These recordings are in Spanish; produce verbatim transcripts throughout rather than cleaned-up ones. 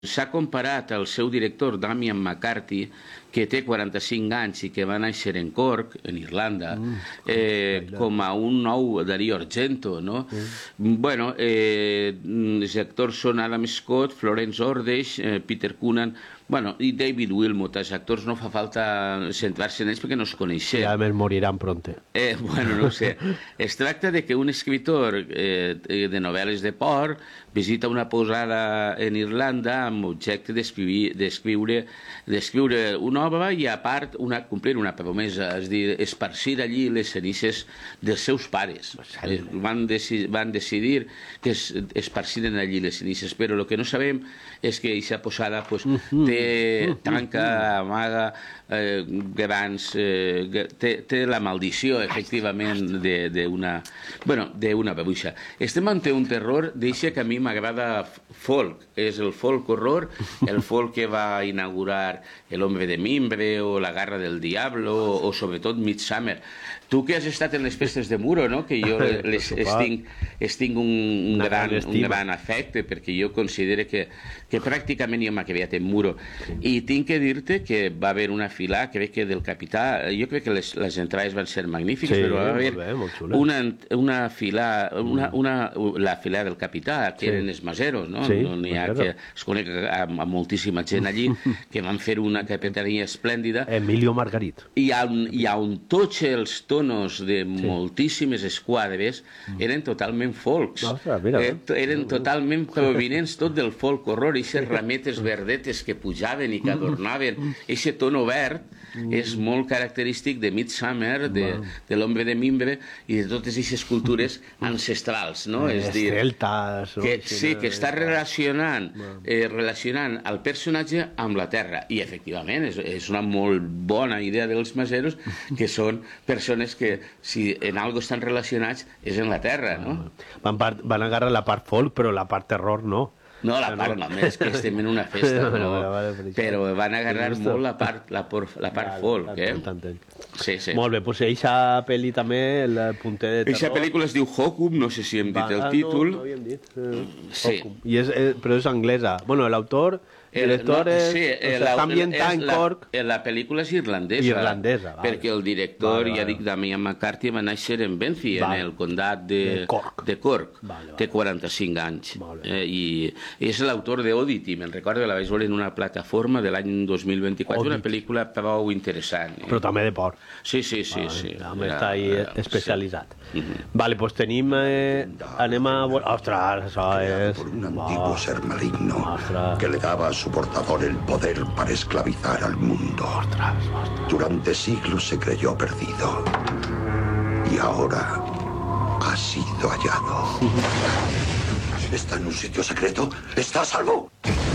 s'ha comparat el seu director, Damian McCarthy, que té quaranta-cinc anys i que va néixer en Cork, en Irlanda, eh, com a un nou Dario Argento, no? Bueno, eh, els actors són Adam Scott, Florence Ordeix, eh, Peter Coonan, bueno, i David Wilmot. Els actors no fa falta centrar-se en ells perquè no es coneixen. Ja més moriran pronte. Eh, bueno, no ho sé. Es tracta de que un escritor eh, de novel·les de por visita una posada en Irlanda amb objecte d'escriure una obra i, a part, una, complir una promesa, és a dir, esparcir allí les cenices dels seus pares. Eh, van, deci van decidir que es esparciren allí les cenices, però el que no sabem és que aquesta posada pues, té, tanca, amaga, eh, grans, eh, té, té la maldició, efectivament, d'una bueno, d'una babuixa. Estem ante un terror, deixa que a mi m'agrada folk, és el folk horror, el folk que va inaugurar El hombre de mimbre o La garra del diablo o sobretot Midsommar. Tu que has estat en les festes de Muro, no? Que jo les, es tinc, es tinc un, un, gran, un gran afecte, perquè jo considero que, que pràcticament jo m'he criat en Muro. I tinc que dir-te que va haver una fila, crec que del Capità, jo crec que les, les entrades van ser magnífiques, sí, però va haver bé, una, una fila, una, una, la fila del Capità, que sí. eren els maseros, no? Sí, no n'hi ha que es conec amb, amb moltíssima gent allí, que van fer una capitania esplèndida. Emilio Margarit. I on, i on tots els tonos de sí. moltíssimes esquadres eren totalment folks. Ostres, mira, eh, eren totalment provinents tot del folk horror, aquestes rametes verdetes que pujaven i que adornaven, aquest tono verd és molt característic de Midsommar, de, de l'Hombre de Mimbre i de totes aquestes cultures ancestrals, no? Eh, és dir, celtes, que, sí, que està relacionant, eh, relacionant el personatge amb la terra. I, efectivament, és, és una molt bona idea dels maseros, que són persones que, si en algo estan relacionats, és en la terra, no? Van, part, van agarrar la part folk, però la part terror no. No, la part, no, és que estem en una festa, no? Però van agarrar molt la part, la, la part folk, eh? Sí, sí. Molt bé, doncs eixa pel·li també, el punter de terror... Eixa pel·lícula es diu Hokum, no sé si hem dit el títol. No, no havíem dit. Sí. I és, però és anglesa. Bueno, l'autor... El director no, és, sí, o sea, està ambientat en Cork. La, la pel·lícula és irlandesa. Irlandesa, vale. Perquè el director, vale, vale. ja dic, Damian McCarthy, va néixer en Benfi, vale. en el condat de, de Cork. De Cork. Vale, vale. Té quaranta-cinc anys. Vale. Eh, I és l'autor de Oddity. Me'n recordo que la vaig veure en una plataforma de l'any dos mil vint-i-quatre, Oddity. Una pel·lícula prou interessant. Eh? Però també de por. Sí, sí, sí. Vale, sí. També era, està ahí era, especialitzat. Sí. Uh-huh. Vale, doncs tenim... Eh, anem a... Ostres, això és... Por un antiguo ser maligno Ostras. que le daba a su portador el poder para esclavizar al mundo. Ostras, ostras. Durante siglos se creyó perdido y ahora ha sido hallado. ¿Está en un sitio secreto? ¿Está a salvo?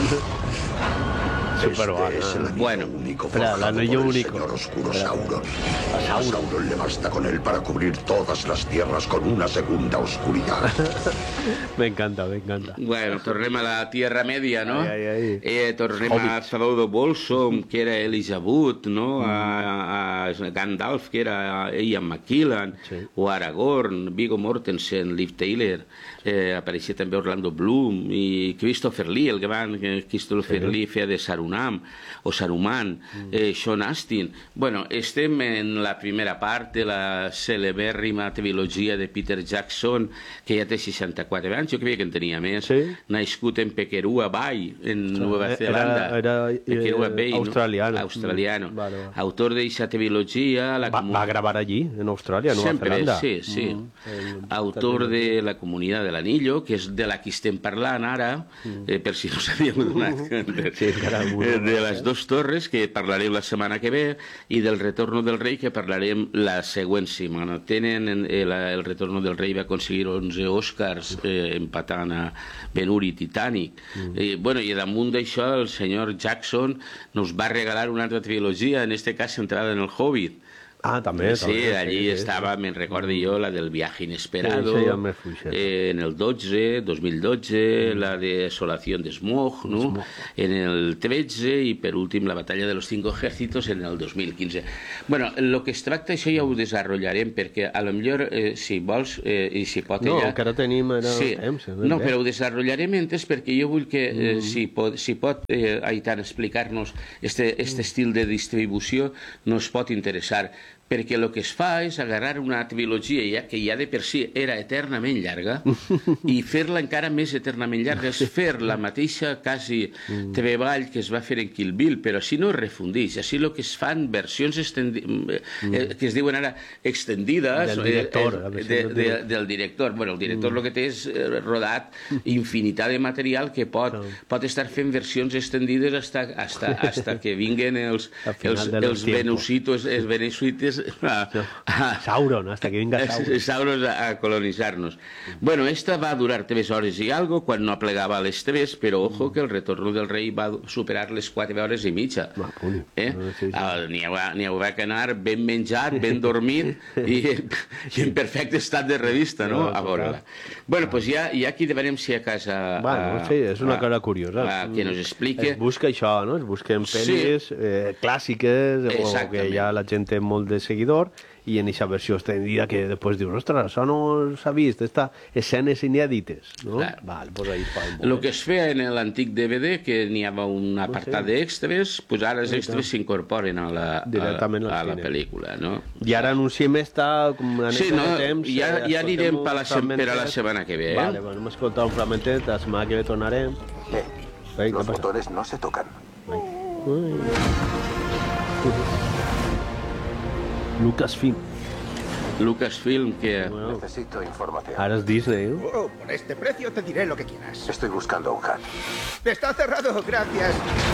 Super este es el anillo bueno, único espera, forjado el anillo por el único. señor oscuro Espera. Sauron. A Sauron le basta con él para cubrir todas las tierras con una segunda oscuridad. Me encanta, me encanta. Bueno, tornem a la Tierra Media, no? Ai, ai, ai. Eh, tornem Hobbit. a Frodo Bolsum, que era Elijah Wood, no? A, a Gandalf, que era Ian McKellen, Sí. o Aragorn, Viggo Mortensen, Liv Tyler, eh, apareixia també Orlando Bloom, i Christopher Lee, el gran Christopher sí. Lee feia de Saruman, o Saruman, mm. eh, Sean Astin. Bueno, estem en la primera part de la celebèrrima trilogia de Peter Jackson, que ja té seixanta-quatre anys, jo creia que en tenia més, Sí. nascut en Pequerua Bay, en Nova Era- Zelanda. era, eh, Pequerua Bay, australiano. No? Australiano. Mm, vale, vale. Autor d'aquesta trilogia... La Va, comu- va gravar allí, en Australia, Nueva Sempre, Zelanda. sí, sí. Mm, el- Autor de La Comunitat de l'Anillo, que és de la que estem parlant ara, eh, per si no s'havíem donat compte, Sí, encara alguna eh, de cosa, les eh? dues torres, que parlarem la setmana que ve, i del Retorno del Rei, que parlarem la següent setmana. Tenen, eh, la, el Retorno del Rei va aconseguir onze Oscars, eh, empatant a Ben-Hur i Titanic. Mm. Eh, bueno, i damunt d'això, el senyor Jackson nos va regalar una altra trilogia, en este cas centrada en el Hobbit. Ah, també. Sí, també, allí sí, estava, sí. me'n recordo jo, la del Viaje Inesperado, Sí, ja me fuixet. eh, en el dotze, dos mil dotze, mm. la de Desolación de Smog, no? Smog. En el tretze i, per últim, la Batalla de los Cinco Ejércitos en el dos mil quinze. Bueno, el que es tracta, això ja ho desenvoluparem, perquè a lo millor, eh, si vols, eh, i si pot no, ella... No, que ara tenim ara sí. temps. No, però ho desenvoluparem entes perquè jo vull que, eh, mm. si pot, si pot eh, Aitan, explicar-nos este, este mm. estil de distribució, nos pot interessar, perquè el que es fa és agarrar una trilogia ja, que ja de per si era eternament llarga i fer-la encara més eternament llarga, és fer la mateixa quasi treball que es va fer en Kill Bill, però així no es refundeix, així el que es fan versions estendi... eh, que es diuen ara extendides del director, eh, de, de, del director. Bueno, el director el que té és rodat infinitat de material que pot, pot estar fent versions extendides hasta, hasta, hasta que vinguen els, els, els venusitos, els venusites A, a, Sauron, hasta que venga Sauron. Sauron a, a colonizar-nos. Bueno, esta va durar tres hores i algo, quan no aplegava les tres, però ojo que el Retorno del Rei va superar les quatre hores i mitja. Eh? N'hi haurà que anar ben menjat, ben dormit i, i en perfecte estat de revista, no? A veure-la. Bueno, doncs ja, ja aquí demanem si a casa... Bueno, sí, és una cosa curiosa. A, que nos explique... Es busca això, no? Es busquen pel·lis sí. eh, clàssiques, o que ja la gent té molt de seguidor, i en aquesta versió extendida que després dius, ostres, això no s'ha vist, esta escenes inèdites, no? Clar. Val, pues ahí fa un el que es feia en l'antic D V D, que n'hi havia un apartat no sé. d'extres, pues ara els extres s'incorporen a, la, a, a la pel·lícula, no? I ara anunciem esta com una sí, no, de temps. Ja, ja anirem per, la, per a la setmana que ve, eh? Vale, bueno, hem escoltat un fragmentet, la setmana que ve tornarem. Eh, Ay, los botones no se tocan. Ay. Ay. Lucasfilm. Lucasfilm, que... Bueno, necesito información. Ahora es Disney, ¿no? Oh, por este precio te diré lo que quieras. Estoy buscando un hack. Está cerrado, gracias.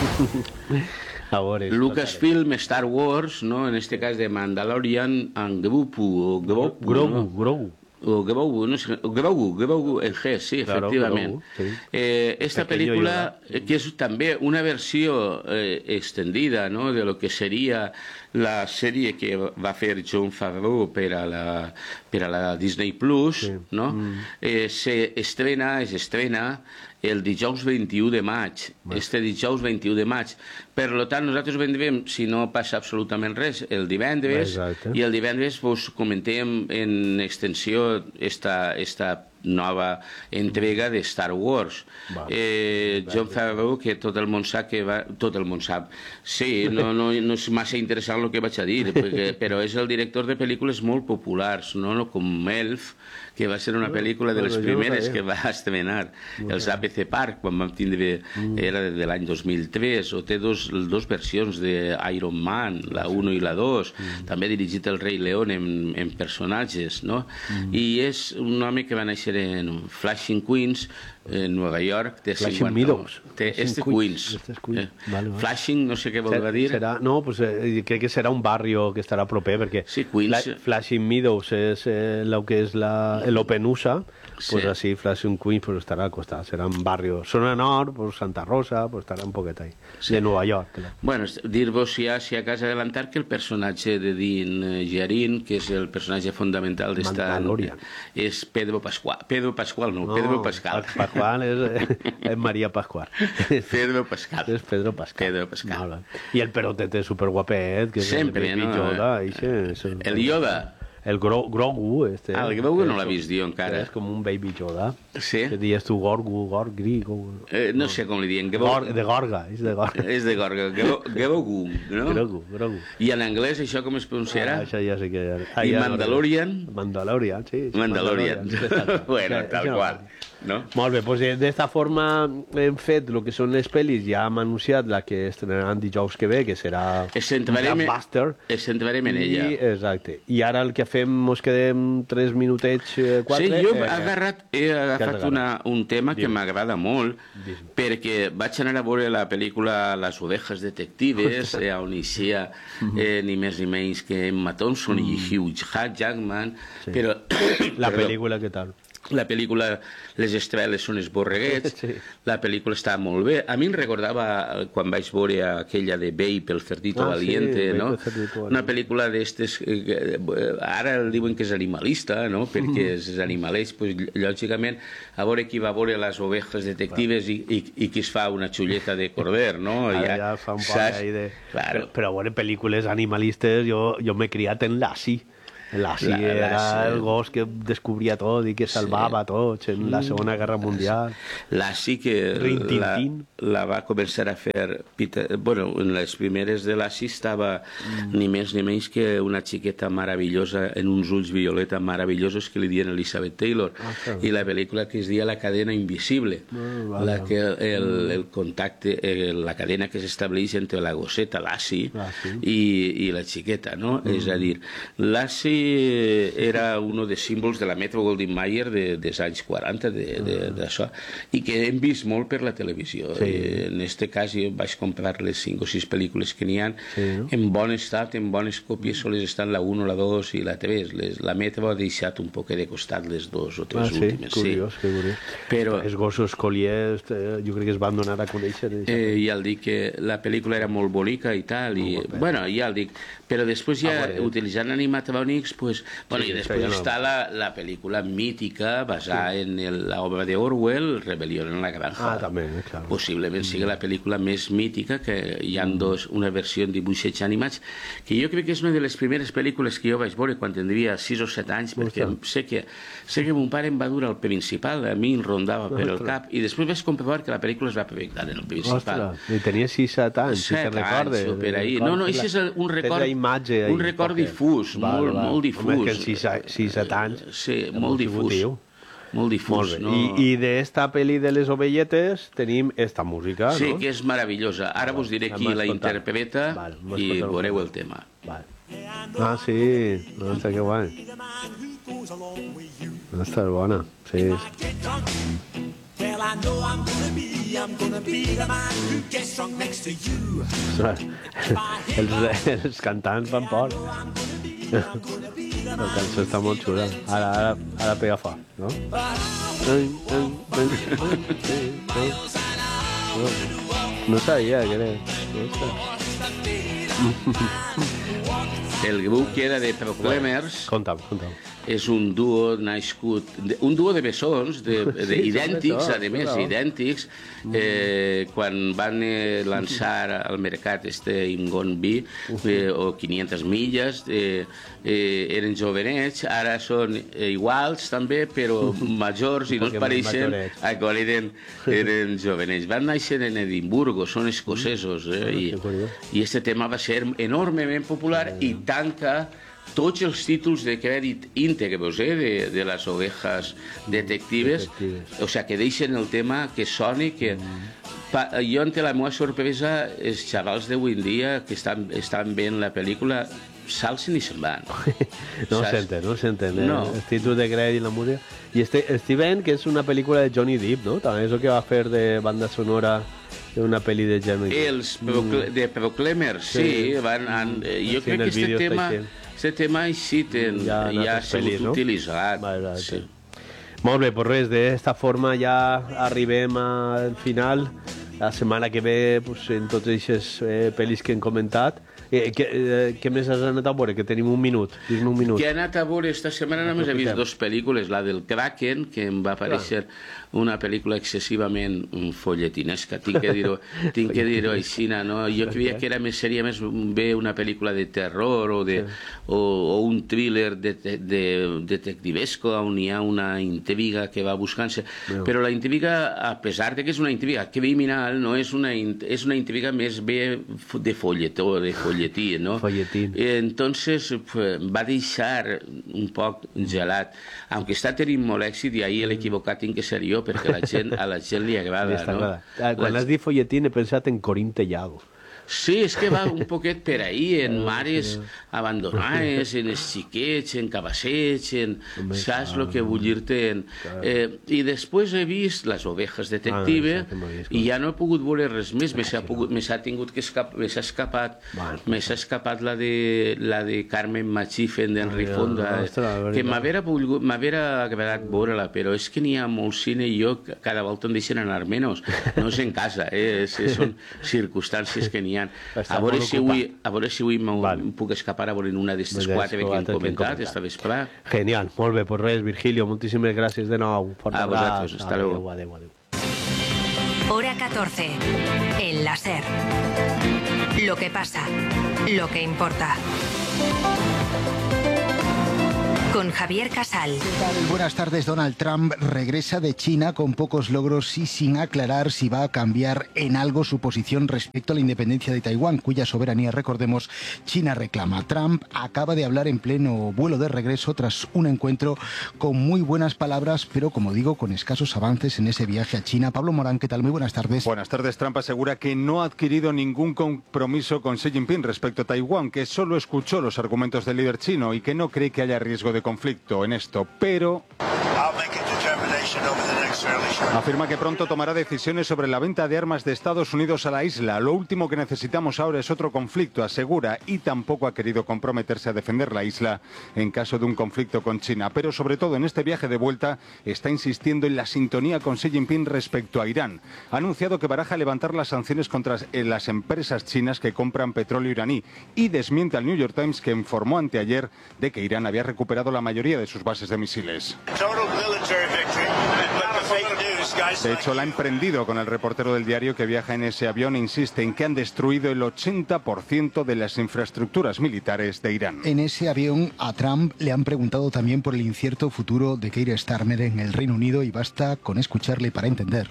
Ahora Lucasfilm, Star Wars, ¿no? En este cas de Mandalorian, en Grogu, o Grogu, Grogu, ¿no? Grogu. O Grogu, no sé, Grogu, Grogu en G, sí, claro, efectivament. Grogu, sí. Eh, esta Pequeño pel·lícula, Yoda. que és també una versió eh, extendida, no?, de lo que seria la sèrie que va fer Jon Favreau per a la, per a la Disney Plus, sí. no? Mm. Eh, se estrena, es estrena el dijous vint-i-u de maig, bueno. este dijous vint-i-u de maig. Per tant, nosaltres vendrem, si no passa absolutament res, el divendres, exacte. I el divendres pues, comentem en extensió esta, esta nova entrega de Star Wars. Vale. Eh, Jon Favreau, que tot el món sap que va... Tot el món sap. Sí, no, no, no és massa interessant el que vaig a dir, perquè, però és el director de pel·lícules molt populars, no? No com Elf, que va ser una pel·lícula de les primeres que va estrenar, els A P C Park, quan vam tindre, era de l'any dos mil tres, o té dos, dos versions d'Iron Man, la uno i la dos, també dirigit el Rei León en, en personatges, no? I és un home que va néixer en Flushing, Queens, en Nova York, té Flushing Meadows. Té este Queens. Este Queens. Eh, vale, vale. Flushing, no sé què vol dir. Serà, no, pues, eh, crec que serà un barrio que estarà proper, perquè sí, Queens. Flushing Meadows és eh, el que és l'Open U S A, sí. Pues així Flushing Queens pues, estarà al costat, serà un barrio. Zona Nord, pues, Santa Rosa, pues, estarà un poquet ahí, sí. De Nova York. Clar. Bueno, dir-vos ja, si a casa adelantar que el personatge de Din Djarin, que és el personatge fundamental d'esta... Mandalorian. És Pedro Pascual. Pedro Pascual, no, no Pedro Pascal. Pascual és, és Maria Pascual. Pedro Pascal. És Pedro Pascal. Pedro Pascal. No, I el perotet és superguapet, que és sempre, el no? Yoda. Ixe, és el, el Yoda. El Gro Grogu. Este, ah, el Grogu no l'ha vist jo encara. És com un baby Yoda. Sí? Que dius tu Gorgu, Gorgri... Gorgu. Eh, no sé com li diuen. Gor de Gorga, és de Gorga. És de Gorga. Grogu, no? Grogu, Grogu. I en anglès això com es pronunciarà? Ah, això ja sé que... Ah, I Mandalorian? Mandalorian, sí. Mandalorian. Mandalorian. Bueno, tal qual. No? Molt bé, doncs d'esta forma hem fet el que són les pel·lis, ja hem anunciat la que estrenaran dijous que ve, que serà Blockbuster. Es centrarem en ella. I, exacte. I ara el que fem, ens quedem tres minutets, quatre... Sí, jo he agarrat, he agafat una, un tema que m'agrada molt, perquè vaig anar a veure la pel·lícula Las ovejas detectives, eh, on hi sia eh, ni més ni menys que Emma Thompson i Hugh Jackman, però... La pel·lícula, què tal? La pel·lícula, les estreles són els borreguets, sí. La pel·lícula està molt bé. A mi em recordava quan vaig veure aquella de Babe, el cerdito ah, valiente, sí, no? Cerdito una pel·lícula d'estes, eh, ara el diuen que és animalista, no? Perquè els animalets, pues, lògicament, a veure qui va veure les ovejas detectives i, i, i qui es fa una xulleta de corder, no? Ara ja, ja fa un poc ahí de... Claro. Però, però a veure pel·lícules animalistes, jo, jo m'he criat en Lassie. Lassie la, era la, el gos que descobria tot i que salvava sí. tots en la Segona Guerra Mundial. Lassie que la, la va començar a fer Peter, bueno, en les primeres de Lassie estava mm. ni més ni menys que una xiqueta meravellosa en uns ulls violeta meravellosos que li diuen Elizabeth Taylor ah, sí. I la pel·lícula que es deia La cadena invisible oh, vale. La que el, el contacte eh, la cadena que s'estableix entre la gosseta Lassie ah, sí. i, i la xiqueta, no? Mm. És a dir, Lassie era un dels símbols de la Metro-Goldwyn-Mayer de, dels anys quaranta d'això, i que hem vist molt per la televisió. Sí. En aquest cas jo vaig comprar les cinc o sis pel·lícules que n'hi ha sí, no? En bon estat, en bones còpies, sols estan la un, la dos i la tres. Les, la Metro ha deixat un poc de costat les dos o tres ah, sí? últimes. Curiós, sí, curiós. Però els gossos Colliers eh, jo crec que es van donar a conèixer. Eh, ja el dic que la pel·lícula era molt bonica i tal, i, bueno, ja el dic, però després ja ah, utilitzant animatrònics pues, bueno, sí, i després no... està la, la pel·lícula mítica basada sí. en l'obra de Orwell, Rebel·lió en la Granja. Ah, també, clar. Possiblement sigui la pel·lícula més mítica, que hi ha dos, una versió en dibuixets animats, que jo crec que és una de les primeres pel·lícules que jo vaig veure quan tindria sis o set anys, perquè sé que, sé que mon pare em va dur al principal, a mi em rondava per el cap, i després vaig comprovar que la pel·lícula es va projectar en el principal. Ostres, i tenia sis o set anys, si te'n recordes. Per ahí. No, no, això és un record, un record difús, molt, molt difús. Home, que sis o set anys sí, molt difús, molt difús. Molt no? I, i d'esta pel·li de les ovelletes tenim esta música, sí, no? Que és meravellosa. Ara vos diré qui la interpreta vale, i veureu el tema. Vale. Ah, sí, no sé que guai. Està bona, sí. Well, I know I'm gonna be, I'm gonna be the man who gets drunk next to you. els, els cantants van por. La cançó està molt xula. Ara, ara, ara pega fort, no? No sabia que era... El grup que era de Proclaimers... Conta'm, conta'm. És un duo nascut, un duo de bessons, de, de, sí, idèntics, a més, però... idèntics. Eh, quan van eh, lançar al mercat este Ingon B eh, o quinientas milles, eh, eh, eren jovenets, ara són eh, iguals també, però majors i no es pareixen a quan eren, eren jovenets. Van néixer en Edimburgo, són escocesos, eh, i, i este tema va ser enormement popular i tanca tots els títols de crèdit íntegros eh, de, de les ovejas detectives, detectives. O sigui, que deixen el tema que soni, que... Pa, jo, ante la meva sorpresa, els xavals d'avui en dia que estan, estan veient la pel·lícula s'alcen i se'n van. No ho senten, no ho senten. Eh? No. Els títols de crèdit, la música... I este, Steven, que és una pel·lícula de Johnny Depp, no? També és el que va fer de banda sonora d'una pel·li de Johnny Depp. Els Procl mm. de Proclaimers, sí. sí van, han, jo sí, crec que este tema... Aquest tema així ten, ja, ja s'ha no? utilitzat. Vale, sí. Molt bé, pues res, d'esta forma ja arribem al final. La setmana que ve, pues, en totes aquestes eh, pel·lis que hem comentat. Eh, què, eh, què més has anat a veure? Que tenim un minut. Dis-me un minut. Que he anat a veure esta setmana només he vist dues pel·lícules. La del Kraken, que em va aparèixer una pel·lícula excessivament folletinesca, tinc que dir-ho tinc que dir-ho així, no? Jo creia que era més seria més bé una pel·lícula de terror o, de, sí. o, o un thriller de, de, de detectivesco on hi ha una intriga que va buscant-se, no. Però la intriga, a pesar de que és una intriga criminal, no és una, és una intriga més bé de folletó, de folletí, no? Folletín. Entonces va deixar un poc gelat, aunque està tenint molt èxit i ahir l'equivocat tinc que ser jo, perquè a la gent, a la gent li agrada, no? Quan has dit folletín he pensat en Corín Tellado. Sí, és que va un poquet per ahí, en mares abandonades, en els xiquets, en cabassets, en... saps el que vull dir-te? Eh, I després he vist Les ovejas detective i ja no he pogut veure res més, me s'ha tingut que escapar, me s'ha escapat, me s'ha escapat la de, la de Carmen Machifen d'Henry Fonda, que m'havera agradat veure-la, però és que n'hi ha molt cine i jo cada volta em deixen anar menys, no és en casa, eh? Són circumstàncies que n'hi ha. A veure si avui, a veure si avui em puc escapar a veure una d'aquestes quatre que hem comentat esta vesprada. Genial, molt bé, pues res, Virgilio, moltíssimes gràcies de nou. A vosaltres, hasta luego. Adéu, adéu. Hora catorce, el láser. Lo que pasa, lo que importa. Con Javier Casal. ¿Qué tal? Buenas tardes. Donald Trump regresa de China con pocos logros y sin aclarar si va a cambiar en algo su posición respecto a la independencia de Taiwán, cuya soberanía, recordemos, China reclama. Trump acaba de hablar en pleno vuelo de regreso tras un encuentro con muy buenas palabras, pero, como digo, con escasos avances en ese viaje a China. Pablo Morán, ¿qué tal? Muy buenas tardes. Buenas tardes. Trump asegura que no ha adquirido ningún compromiso con Xi Jinping respecto a Taiwán, que solo escuchó los argumentos del líder chino y que no cree que haya riesgo de conflicto en esto, pero afirma que pronto tomará decisiones sobre la venta de armas de Estados Unidos a la isla. Lo último que necesitamos ahora es otro conflicto, asegura, y tampoco ha querido comprometerse a defender la isla en caso de un conflicto con China. Pero sobre todo en este viaje de vuelta está insistiendo en la sintonía con Xi Jinping respecto a Irán. Ha anunciado que baraja levantar las sanciones contra las empresas chinas que compran petróleo iraní y desmiente al New York Times, que informó anteayer de que Irán había recuperado la mayoría de sus bases de misiles. De hecho, la ha emprendido con el reportero del diario que viaja en ese avión e insiste en que han destruido el ochenta por ciento de las infraestructuras militares de Irán. En ese avión a Trump le han preguntado también por el incierto futuro de Keir Starmer en el Reino Unido y basta con escucharle para entender.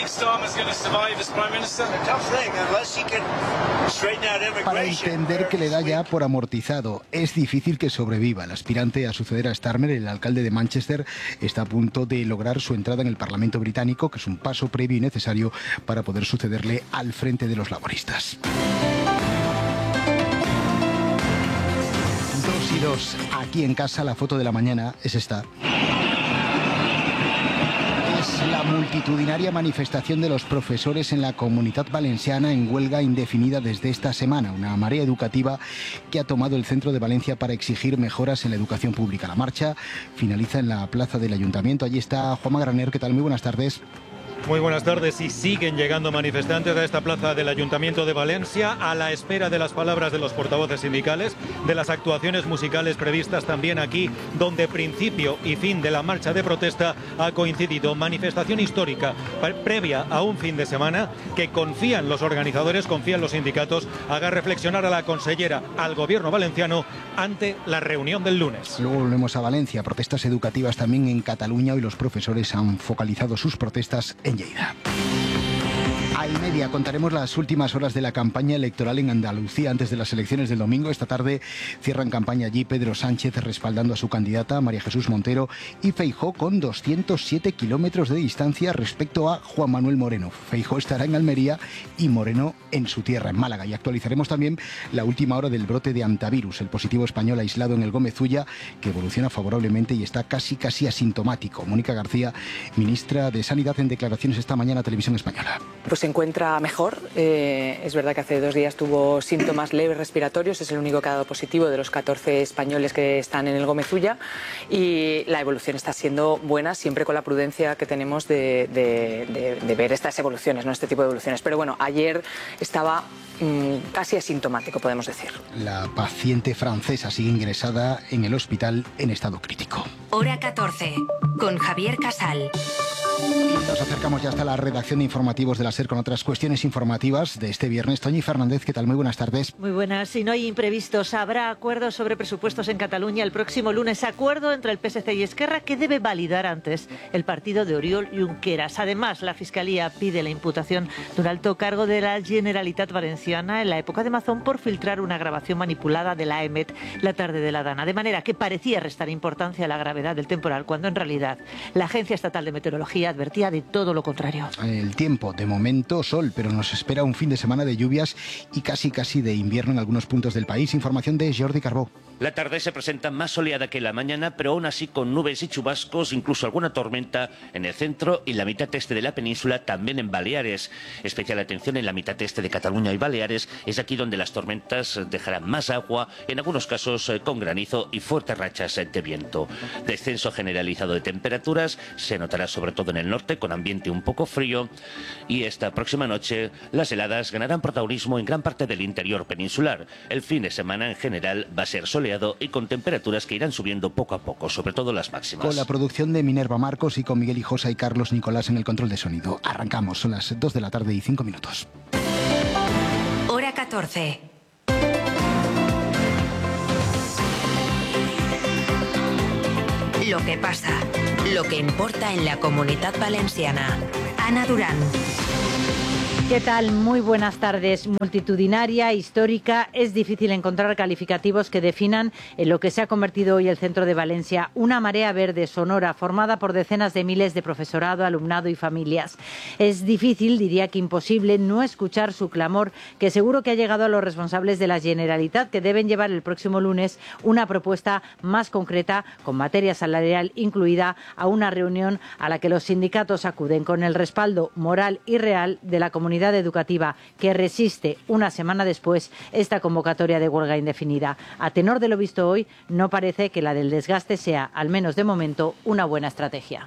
Para entender que le da ya por amortizado. Es difícil que sobreviva. El aspirante a suceder a Starmer, el alcalde de Manchester, está a punto de lograr su entrada en el Parlamento británico, que es un paso previo y necesario para poder sucederle al frente de los laboristas. Dos y dos. Aquí en casa la foto de la mañana es esta. La multitudinaria manifestación de los profesores en la Comunitat Valenciana en huelga indefinida desde esta semana. Una marea educativa que ha tomado el centro de Valencia para exigir mejoras en la educación pública. La marcha finaliza en la plaza del Ayuntamiento. Allí está Juanma Graner. ¿Qué tal? Muy buenas tardes. Muy buenas tardes. Y siguen llegando manifestantes a esta plaza del Ayuntamiento de Valencia a la espera de las palabras de los portavoces sindicales, de las actuaciones musicales previstas también aquí, donde principio y fin de la marcha de protesta ha coincidido. Manifestación histórica previa a un fin de semana que confían los organizadores, confían los sindicatos, haga reflexionar a la consellera, al gobierno valenciano, ante la reunión del lunes. Luego volvemos a Valencia. Protestas educativas también en Cataluña. Hoy los profesores han focalizado sus protestas en Lleida. A y media contaremos las últimas horas de la campaña electoral en Andalucía antes de las elecciones del domingo. Esta tarde cierran campaña allí Pedro Sánchez respaldando a su candidata María Jesús Montero y Feijóo con doscientos siete kilómetros de distancia respecto a Juan Manuel Moreno. Feijóo estará en Almería y Moreno en su tierra, en Málaga. Y actualizaremos también la última hora del brote de antivirus, el positivo español aislado en el Gómez Ulla, que evoluciona favorablemente y está casi casi asintomático. Mónica García, ministra de Sanidad, en declaraciones esta mañana a Televisión Española. Pues se encuentra mejor. Eh, es verdad que hace dos días tuvo síntomas leves respiratorios, es el único que ha dado positivo de los catorce españoles que están en el Gómez Ulla, y la evolución está siendo buena, siempre con la prudencia que tenemos de, de, de, de ver estas evoluciones, no este tipo de evoluciones. Pero bueno, ayer estaba mmm, casi asintomático, podemos decir. La paciente francesa sigue ingresada en el hospital en estado crítico. Hora catorce, con Javier Casal. Y nos acercamos ya hasta la redacción de informativos de la SER con otras cuestiones informativas de este viernes. Toñi Fernández, ¿qué tal? Muy buenas tardes. Muy buenas. Si no hay imprevistos, habrá acuerdos sobre presupuestos en Cataluña el próximo lunes. Acuerdo entre el P S C y Esquerra que debe validar antes el partido de Oriol Junqueras. Además, la Fiscalía pide la imputación de un alto cargo de la Generalitat Valenciana en la época de Mazón por filtrar una grabación manipulada de la E M E T la tarde de la Dana. De manera que parecía restar importancia a la gravedad del temporal, cuando en realidad la Agencia Estatal de Meteorología Meteorología advertía de todo lo contrario. El tiempo, de momento sol, pero nos espera un fin de semana de lluvias y casi casi de invierno en algunos puntos del país. Información de Jordi Carbó. La tarde se presenta más soleada que la mañana, pero aún así con nubes y chubascos, incluso alguna tormenta en el centro y la mitad este de la península, también en Baleares. Especial atención en la mitad este de Cataluña y Baleares, es aquí donde las tormentas dejarán más agua, en algunos casos con granizo y fuertes rachas de viento. Descenso generalizado de temperaturas, se notará sobre todo en el norte, con ambiente un poco frío, y esta próxima noche las heladas ganarán protagonismo en gran parte del interior peninsular. El fin de semana en general va a ser soleado y con temperaturas que irán subiendo poco a poco, sobre todo las máximas. Con la producción de Minerva Marcos y con Miguel Hijosa y Carlos Nicolás en el control de sonido. Arrancamos, son las dos de la tarde y cinco minutos. Hora catorce. Lo que pasa, lo que importa en la Comunitat Valenciana. Ana Durán. ¿Qué tal? Muy buenas tardes. Multitudinaria, histórica, es difícil encontrar calificativos que definan en lo que se ha convertido hoy el centro de Valencia, una marea verde sonora formada por decenas de miles de profesorado, alumnado y familias. Es difícil, diría que imposible, no escuchar su clamor, que seguro que ha llegado a los responsables de la Generalitat, que deben llevar el próximo lunes una propuesta más concreta, con materia salarial incluida, a una reunión a la que los sindicatos acuden con el respaldo moral y real de la comunidad educativa, que resiste una semana después esta convocatoria de huelga indefinida. A tenor de lo visto hoy, no parece que la del desgaste sea, al menos de momento, una buena estrategia.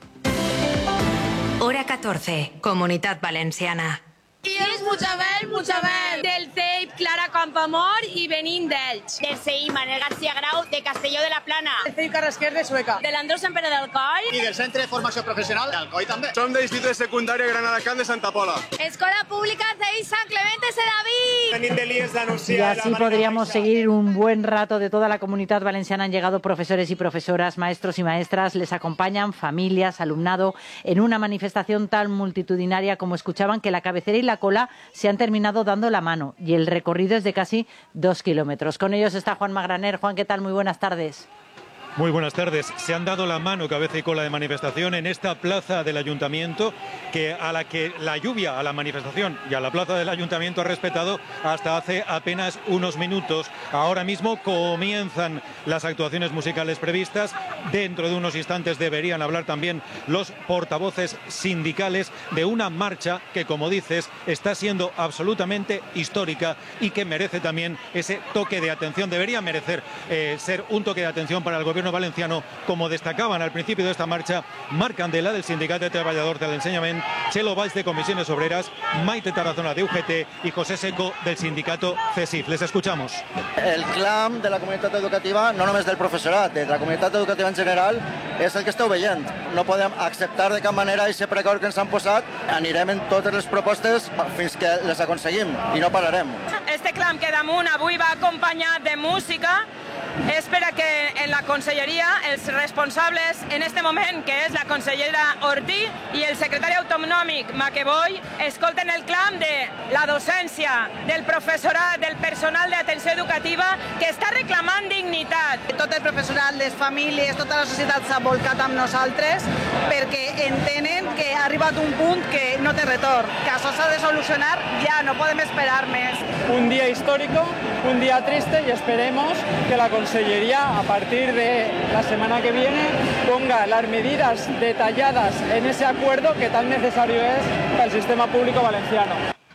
Hora catorce, Comunitat Valenciana. I és Mutxabel, Mutxabel, del C E I P Clara Campoamor i venim d'Elx. Del C I Manel García Grau de Castelló de la Plana. Del C I Carrasquer de Sueca. De l'Andreu Sant Pere d'Alcoi. I del Centre de Formació Professional d'Alcoi també. Som de l'Institut de Secundària Granada Can de Santa Pola. Escola Pública C I Sant Clemente Sedaví. Venim de l'I E S d'Anuncia. Y así podríamos seguir un buen rato. De toda la Comunidad Valenciana han llegado profesores y profesoras, maestros y maestras, les acompañan familias, alumnado, en una manifestación tan multitudinaria como escuchaban, que la cabecera y la cola se han terminado dando la mano y el recorrido es de casi dos kilómetros. Con ellos está Juan Magraner. Juan, ¿qué tal? Muy buenas tardes. Muy buenas tardes. Se han dado la mano cabeza y cola de manifestación en esta plaza del Ayuntamiento, que a la que la lluvia a la manifestación y a la plaza del Ayuntamiento ha respetado hasta hace apenas unos minutos. Ahora mismo comienzan las actuaciones musicales previstas. Dentro de unos instantes deberían hablar también los portavoces sindicales de una marcha que, como dices, está siendo absolutamente histórica y que merece también ese toque de atención. Debería merecer eh, ser un toque de atención para el gobierno valenciano, como destacaban al principio de esta marcha Marc Candela, del Sindicat de Treballadors de l'Ensenyament, Chelo Valls, de Comisiones Obreras, Maite Tarazona, de U G T, y José Seco, del sindicato C E S I F. Les escuchamos. El clam de la comunitat educativa, no només del professorat, de la comunitat educativa en general, és el que esteu veient. No podem acceptar de cap manera aquest precord que ens han posat. Anirem en totes les propostes fins que les aconseguim i no pararem. Este clam que damunt avui va acompanyat de música és per a que en la conselleria els responsables en este moment, que és la consellera Ortí i el secretari autonòmic Maqueboy, escolten el clam de la docència, del professorat, del personal d'atenció educativa que està reclamant dignitat. Tot el professorat, les famílies, tota la societat s'ha volcat amb nosaltres perquè entenen que ha arribat un punt que no té retorn, que això s'ha de solucionar ja, no podem esperar més. Un día histórico, un día triste y esperemos que la Consellería, a partir de la semana que viene, ponga las medidas detalladas en ese acuerdo que tan necesario es para el sistema público valenciano.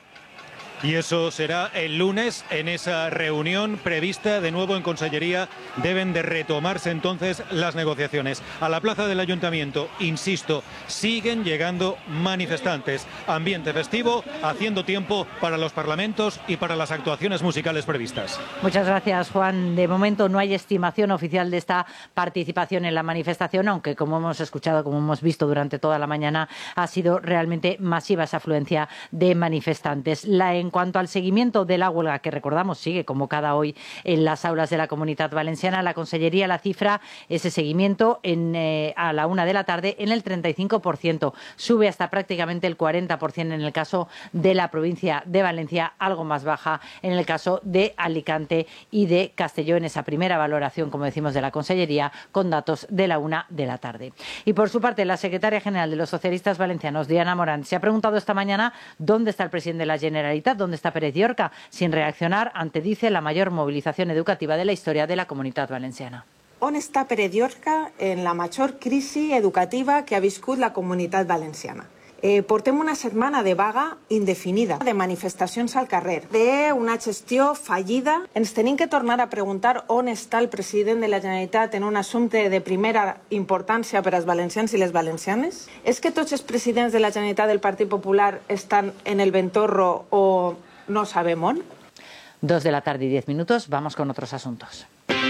Y eso será el lunes en esa reunión prevista de nuevo en Consellería. Deben de retomarse entonces las negociaciones. A la plaza del Ayuntamiento, insisto, siguen llegando manifestantes. Ambiente festivo, haciendo tiempo para los parlamentos y para las actuaciones musicales previstas. Muchas gracias, Juan. De momento no hay estimación oficial de esta participación en la manifestación, aunque, como hemos escuchado, como hemos visto durante toda la mañana, ha sido realmente masiva esa afluencia de manifestantes. La En cuanto al seguimiento de la huelga, que recordamos sigue convocada hoy en las aulas de la Comunitat Valenciana, la Consellería la cifra ese seguimiento en, eh, a la una de la tarde en el treinta y cinco por ciento. Sube hasta prácticamente el cuarenta por ciento en el caso de la provincia de Valencia, algo más baja en el caso de Alicante y de Castelló, en esa primera valoración, como decimos, de la Consellería, con datos de la una de la tarde. Y por su parte, la secretaria general de los socialistas valencianos, Diana Morant, se ha preguntado esta mañana dónde está el presidente de la Generalitat, dónde está Pérez Llorca, sin reaccionar ante, dice, la mayor movilización educativa de la historia de la Comunitat Valenciana. On està Pérez Llorca en la major crisi educativa que ha viscut la Comunitat Valenciana? Eh, portem una setmana de vaga indefinida, de manifestacions al carrer, d'una gestió fallida. Ens tenim que tornar a preguntar on està el president de la Generalitat en un assumpte de primera importància per als valencians i les valencianes? És que tots els presidents de la Generalitat del Partit Popular estan en el ventorro o no sabem on? Dos de la tarde y diez minutos, vamos con otros asuntos.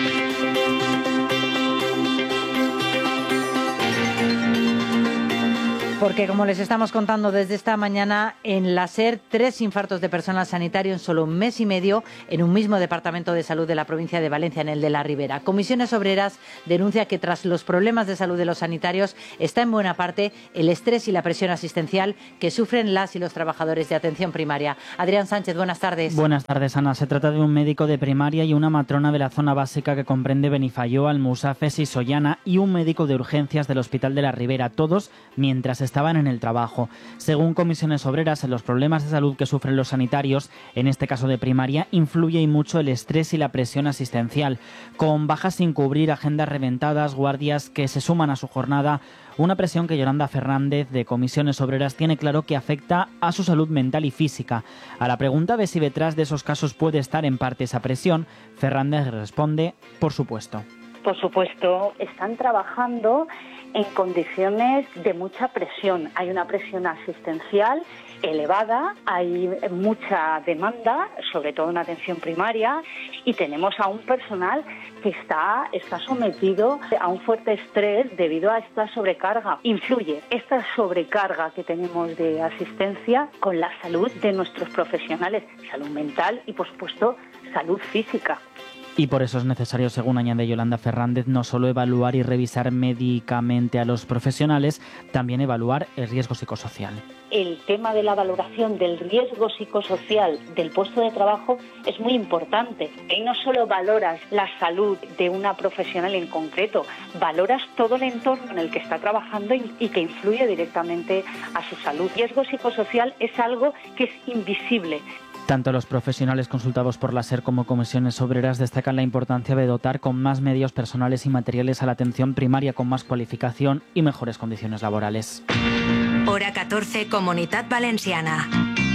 Porque, como les estamos contando desde esta mañana, en la SER, tres infartos de personal sanitario en solo un mes y medio en un mismo departamento de salud de la provincia de Valencia, en el de la Ribera. Comisiones Obreras denuncia que tras los problemas de salud de los sanitarios está en buena parte el estrés y la presión asistencial que sufren las y los trabajadores de atención primaria. Adrián Sánchez, buenas tardes. Buenas tardes, Ana. Se trata de un médico de primaria y una matrona de la zona básica que comprende Benifayó, Almusafes y Sollana, y un médico de urgencias del Hospital de la Ribera, todos mientras estaban en el trabajo. Según Comisiones Obreras, en los problemas de salud que sufren los sanitarios, en este caso de primaria, influye y mucho el estrés y la presión asistencial, con bajas sin cubrir, agendas reventadas, guardias que se suman a su jornada. Una presión que Yolanda Fernández, de Comisiones Obreras, tiene claro que afecta a su salud mental y física. A la pregunta de si detrás de esos casos puede estar en parte esa presión, Fernández responde, por supuesto. Por supuesto, están trabajando en condiciones de mucha presión. Hay una presión asistencial elevada, hay mucha demanda, sobre todo en atención primaria, y tenemos a un personal que está, está sometido a un fuerte estrés debido a esta sobrecarga. Influye esta sobrecarga que tenemos de asistencia con la salud de nuestros profesionales, salud mental y, por supuesto, salud física. Y por eso es necesario, según añade Yolanda Fernández, no solo evaluar y revisar médicamente a los profesionales, también evaluar el riesgo psicosocial. El tema de la valoración del riesgo psicosocial del puesto de trabajo es muy importante. Y no solo valoras la salud de una profesional en concreto, valoras todo el entorno en el que está trabajando y que influye directamente a su salud. El riesgo psicosocial es algo que es invisible. Tanto los profesionales consultados por la SER como Comisiones Obreras destacan la importancia de dotar con más medios personales y materiales a la atención primaria, con más cualificación y mejores condiciones laborales. Hora catorce, Comunitat Valenciana.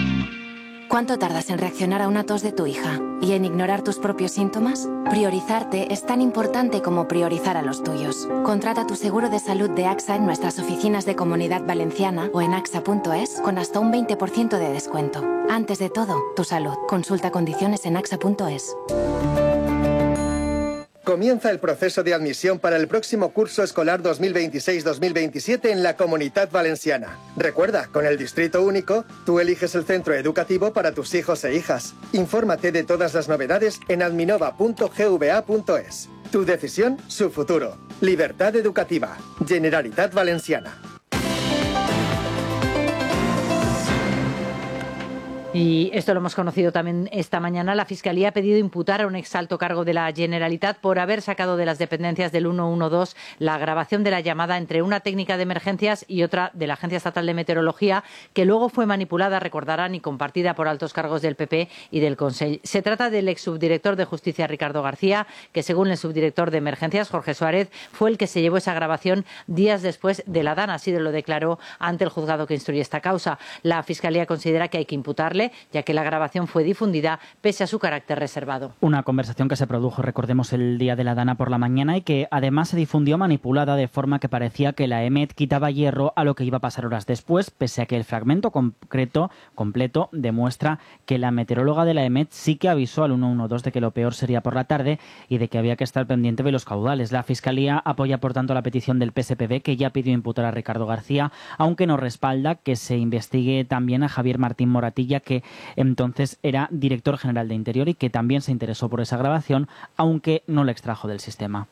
¿Cuánto tardas en reaccionar a una tos de tu hija y en ignorar tus propios síntomas? Priorizarte es tan importante como priorizar a los tuyos. Contrata tu seguro de salud de AXA en nuestras oficinas de Comunidad Valenciana o en axa punto es con hasta un veinte por ciento de descuento. Antes de todo, tu salud. Consulta condiciones en axa punto es. Comienza el proceso de admisión para el próximo curso escolar dos mil veintiséis dos mil veintisiete en la Comunitat Valenciana. Recuerda, con el Distrito Único, tú eliges el centro educativo para tus hijos e hijas. Infórmate de todas las novedades en adminova punto gva punto es. Tu decisión, su futuro. Libertad educativa. Generalitat Valenciana. Y esto lo hemos conocido también esta mañana. La Fiscalía ha pedido imputar a un exalto cargo de la Generalitat por haber sacado de las dependencias del ciento doce la grabación de la llamada entre una técnica de emergencias y otra de la Agencia Estatal de Meteorología, que luego fue manipulada, recordarán, y compartida por altos cargos del P P y del Consell. Se trata del ex subdirector de Justicia, Ricardo García, que según el subdirector de Emergencias, Jorge Suárez, fue el que se llevó esa grabación días después de la DANA. Así lo declaró ante el juzgado que instruye esta causa. La Fiscalía considera que hay que imputarle, ya que la grabación fue difundida pese a su carácter reservado. Una conversación que se produjo, recordemos, el día de la DANA por la mañana y que además se difundió manipulada de forma que parecía que la EMET quitaba hierro a lo que iba a pasar horas después, pese a que el fragmento concreto, completo demuestra que la meteoróloga de la EMET sí que avisó al ciento doce de que lo peor sería por la tarde y de que había que estar pendiente de los caudales. La Fiscalía apoya, por tanto, la petición del P S P B, que ya pidió imputar a Ricardo García, aunque no respalda que se investigue también a Javier Martín Moratilla, que que entonces era director general de Interior y que también se interesó por esa grabación, aunque no la extrajo del sistema.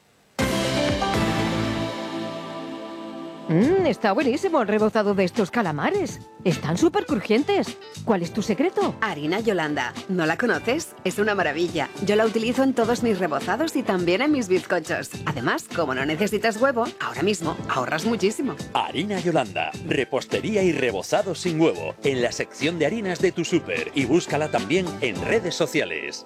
Mmm, está buenísimo el rebozado de estos calamares. Están súper crujientes. ¿Cuál es tu secreto? Harina Yolanda. ¿No la conoces? Es una maravilla. Yo la utilizo en todos mis rebozados y también en mis bizcochos. Además, como no necesitas huevo, ahora mismo ahorras muchísimo. Harina Yolanda. Repostería y rebozado sin huevo. En la sección de harinas de tu súper. Y búscala también en redes sociales.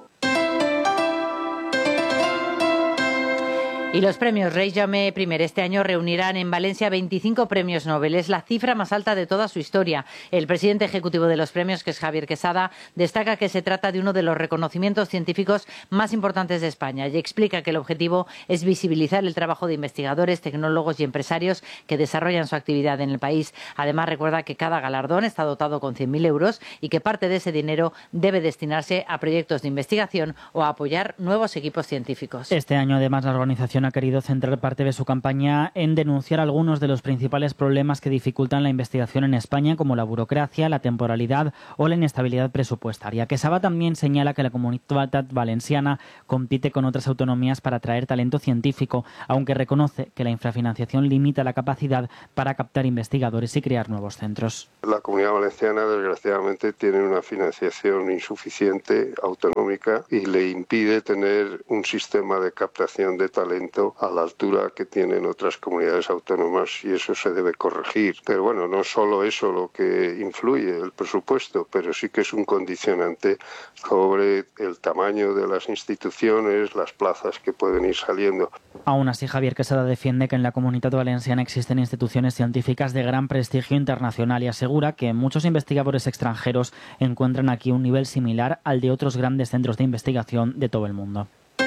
Y los premios Rey Jaume I este año reunirán en Valencia veinticinco premios Nobel. Es la cifra más alta de toda su historia. El presidente ejecutivo de los premios, que es Javier Quesada, destaca que se trata de uno de los reconocimientos científicos más importantes de España y explica que el objetivo es visibilizar el trabajo de investigadores, tecnólogos y empresarios que desarrollan su actividad en el país. Además, recuerda que cada galardón está dotado con cien mil euros y que parte de ese dinero debe destinarse a proyectos de investigación o a apoyar nuevos equipos científicos. Este año, además, la organización ha querido centrar parte de su campaña en denunciar algunos de los principales problemas que dificultan la investigación en España, como la burocracia, la temporalidad o la inestabilidad presupuestaria. Quesada también señala que la Comunitat Valenciana compite con otras autonomías para atraer talento científico, aunque reconoce que la infrafinanciación limita la capacidad para captar investigadores y crear nuevos centros. La Comunidad Valenciana, desgraciadamente, tiene una financiación insuficiente, autonómica, y le impide tener un sistema de captación de talento a la altura que tienen otras comunidades autónomas, y eso se debe corregir. Pero bueno, no solo eso lo que influye el presupuesto, pero sí que es un condicionante sobre el tamaño de las instituciones, las plazas que pueden ir saliendo. Aún así, Javier Quesada defiende que en la Comunitat Valenciana existen instituciones científicas de gran prestigio internacional y asegura que muchos investigadores extranjeros encuentran aquí un nivel similar al de otros grandes centros de investigación de todo el mundo.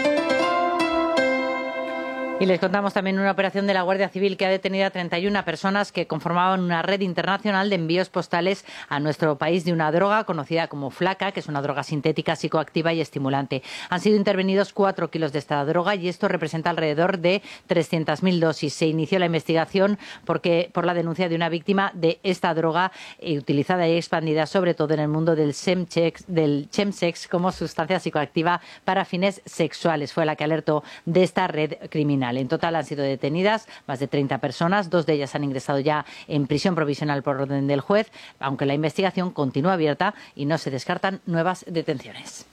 Y les contamos también una operación de la Guardia Civil que ha detenido a treinta y una personas que conformaban una red internacional de envíos postales a nuestro país de una droga conocida como flaca, que es una droga sintética, psicoactiva y estimulante. Han sido intervenidos cuatro kilos de esta droga y esto representa alrededor de trescientas mil dosis. Se inició la investigación porque por la denuncia de una víctima de esta droga eh, utilizada y expandida sobre todo en el mundo del chemsex, del chemsex como sustancia psicoactiva para fines sexuales. Fue la que alertó de esta red criminal. En total han sido detenidas más de treinta personas, dos de ellas han ingresado ya en prisión provisional por orden del juez, aunque la investigación continúa abierta y no se descartan nuevas detenciones.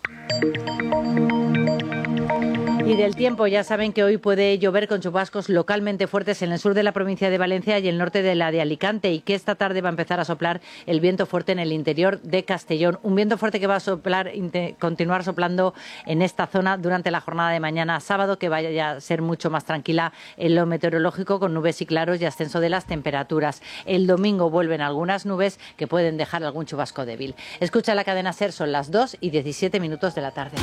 Y del tiempo, ya saben que hoy puede llover con chubascos localmente fuertes en el sur de la provincia de Valencia y el norte de la de Alicante, y que esta tarde va a empezar a soplar el viento fuerte en el interior de Castellón. Un viento fuerte que va a soplar, continuar soplando en esta zona durante la jornada de mañana sábado, que vaya a ser mucho más tranquila en lo meteorológico, con nubes y claros y ascenso de las temperaturas. El domingo vuelven algunas nubes que pueden dejar algún chubasco débil. Escucha la cadena SER, son las dos y diecisiete minutos de la tarde.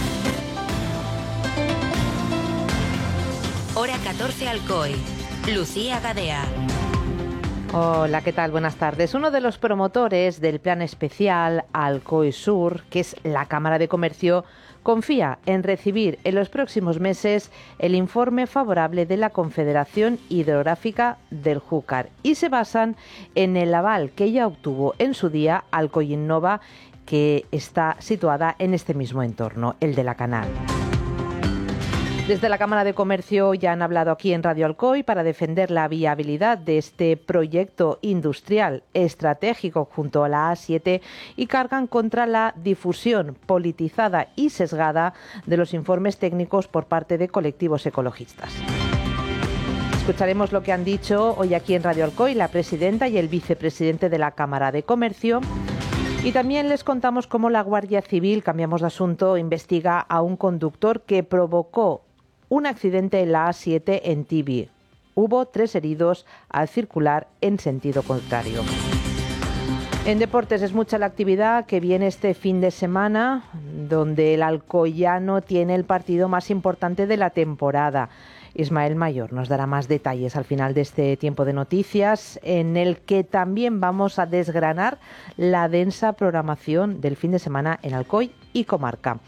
Hora catorce Alcoy. Lucía Gadea. Hola, ¿qué tal? Buenas tardes. Uno de los promotores del plan especial Alcoy Sur, que es la Cámara de Comercio, confía en recibir en los próximos meses el informe favorable de la Confederación Hidrográfica del Júcar y se basan en el aval que ya obtuvo en su día Alcoy Innova, que está situada en este mismo entorno, el de la Canal. Desde la Cámara de Comercio ya han hablado aquí en Radio Alcoy para defender la viabilidad de este proyecto industrial estratégico junto a la A siete y cargan contra la difusión politizada y sesgada de los informes técnicos por parte de colectivos ecologistas. Escucharemos lo que han dicho hoy aquí en Radio Alcoy la presidenta y el vicepresidente de la Cámara de Comercio. Y también les contamos cómo la Guardia Civil, cambiamos de asunto, investiga a un conductor que provocó un accidente en la A siete en Tibi. Hubo tres heridos al circular en sentido contrario. En deportes es mucha la actividad que viene este fin de semana, donde el alcoyano tiene el partido más importante de la temporada. Ismael Mayor nos dará más detalles al final de este tiempo de noticias, en el que también vamos a desgranar la densa programación del fin de semana en Alcoy y comarca.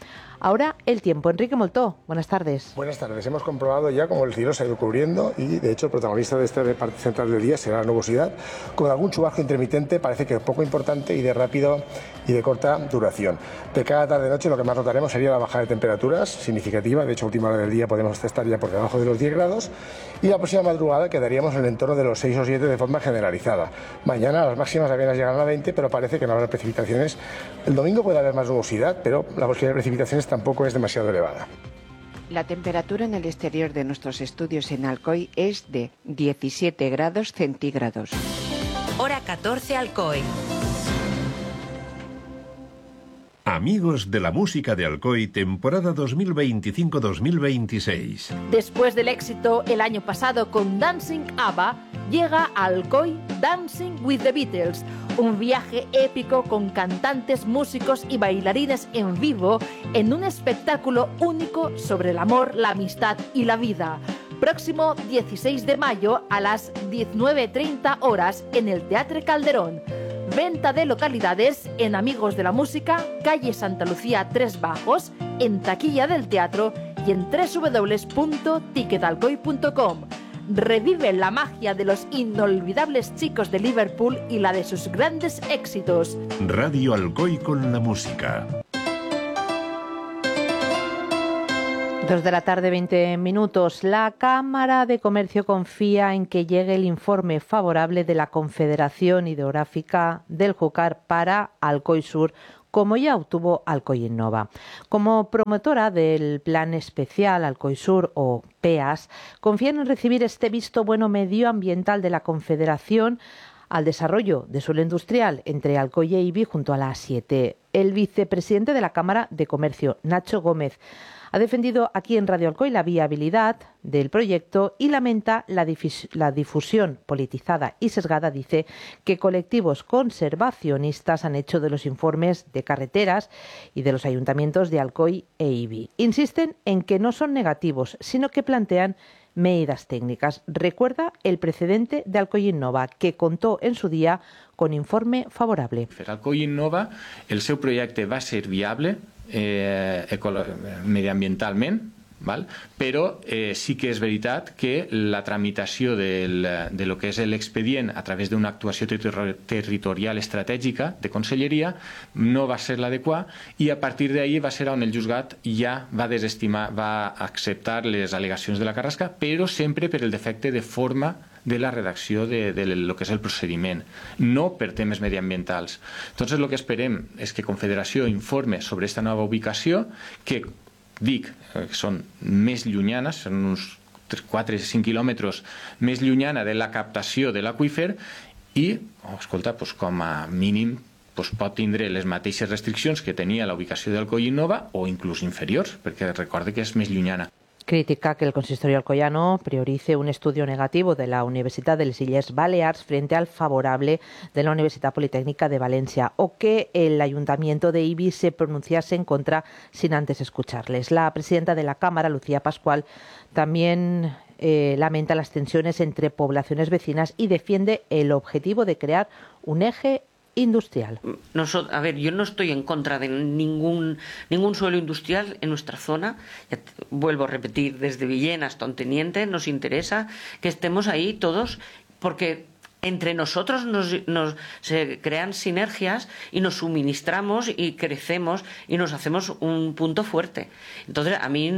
Ahora el tiempo. Enrique Moltó, buenas tardes. Buenas tardes. Hemos comprobado ya cómo el cielo se ha ido cubriendo y, de hecho, el protagonista de esta parte central del día será la nubosidad, con algún chubasco intermitente, parece que poco importante y de rápido y de corta duración. De cada tarde-noche lo que más notaremos sería la bajada de temperaturas significativa, de hecho, a última hora del día podemos estar ya por debajo de los diez grados, y la próxima madrugada quedaríamos en el entorno de los seis o siete de forma generalizada. Mañana las máximas apenas llegarán a veinte, pero parece que no habrá precipitaciones. El domingo puede haber más nubosidad, pero la posibilidad de precipitaciones tampoco es demasiado elevada. La temperatura en el exterior de nuestros estudios en Alcoy es de diecisiete grados centígrados. Hora catorce, Alcoy. Amigos de la música de Alcoy, temporada dos mil veinticinco dos mil veintiséis. Después del éxito el año pasado con Dancing ABBA, llega a Alcoy Dancing with the Beatles, un viaje épico con cantantes, músicos y bailarines en vivo en un espectáculo único sobre el amor, la amistad y la vida. Próximo dieciséis de mayo a las diecinueve treinta horas en el Teatre Calderón. Venta de localidades en Amigos de la Música, calle Santa Lucía tres Bajos, en taquilla del teatro y en doble u doble u doble u punto ticketalcoy punto com. Revive la magia de los inolvidables chicos de Liverpool y la de sus grandes éxitos. Radio Alcoy con la música. Dos de la tarde, veinte minutos. La Cámara de Comercio confía en que llegue el informe favorable de la Confederación Hidrográfica del Júcar para Alcoy Sur, como ya obtuvo Alcoy Innova. Como promotora del Plan Especial Alcoy Sur, o PEAS, confían en recibir este visto bueno medioambiental de la Confederación al desarrollo de suelo industrial entre Alcoy e Ibi junto a la A siete. El vicepresidente de la Cámara de Comercio, Nacho Gómez, ha defendido aquí en Radio Alcoy la viabilidad del proyecto y lamenta la, difus- la difusión politizada y sesgada, dice, que colectivos conservacionistas han hecho de los informes de carreteras y de los ayuntamientos de Alcoy e Ibi. Insisten en que no son negativos, sino que plantean medidas técnicas. Recuerda el precedente de Alcoy Innova, que contó en su día con informe favorable. Alcoy Innova, el seu projecte va ser viable eh, mediambientalment, val? Però eh, sí que és veritat que la tramitació del, de lo que és l'expedient a través d'una actuació ter territorial estratègica de Conselleria no va ser l'adequat i a partir d'ahir va ser on el juzgat ja va desestimar, va acceptar les al·legacions de la Carrasca, però sempre per el defecte de forma de la redacció de, de lo que és el procediment, no per temes mediambientals. Entonces, el que esperem és que Confederació informe sobre aquesta nova ubicació, que dic que són més llunyanes, són uns quatre o cinc quilòmetres més llunyana de la captació de l'aqüífer i, oh, escolta, doncs com a mínim doncs pot tindre les mateixes restriccions que tenia la ubicació d'Alcoy Innova o inclús inferiors, perquè recorde que és més llunyana. Critica que el consistorio alcoyano priorice un estudio negativo de la Universidad de les Illes Balears frente al favorable de la Universidad Politécnica de Valencia, o que el Ayuntamiento de Ibi se pronunciase en contra sin antes escucharles. La presidenta de la Cámara, Lucía Pascual, también eh, lamenta las tensiones entre poblaciones vecinas y defiende el objetivo de crear un eje industrial. Nosotros, a ver, yo no estoy en contra de ningún ningún suelo industrial en nuestra zona. Ya te, vuelvo a repetir, desde Villena hasta Onteniente nos interesa que estemos ahí todos, porque entre nosotros nos, nos se crean sinergias y nos suministramos y crecemos y nos hacemos un punto fuerte. Entonces, a mí,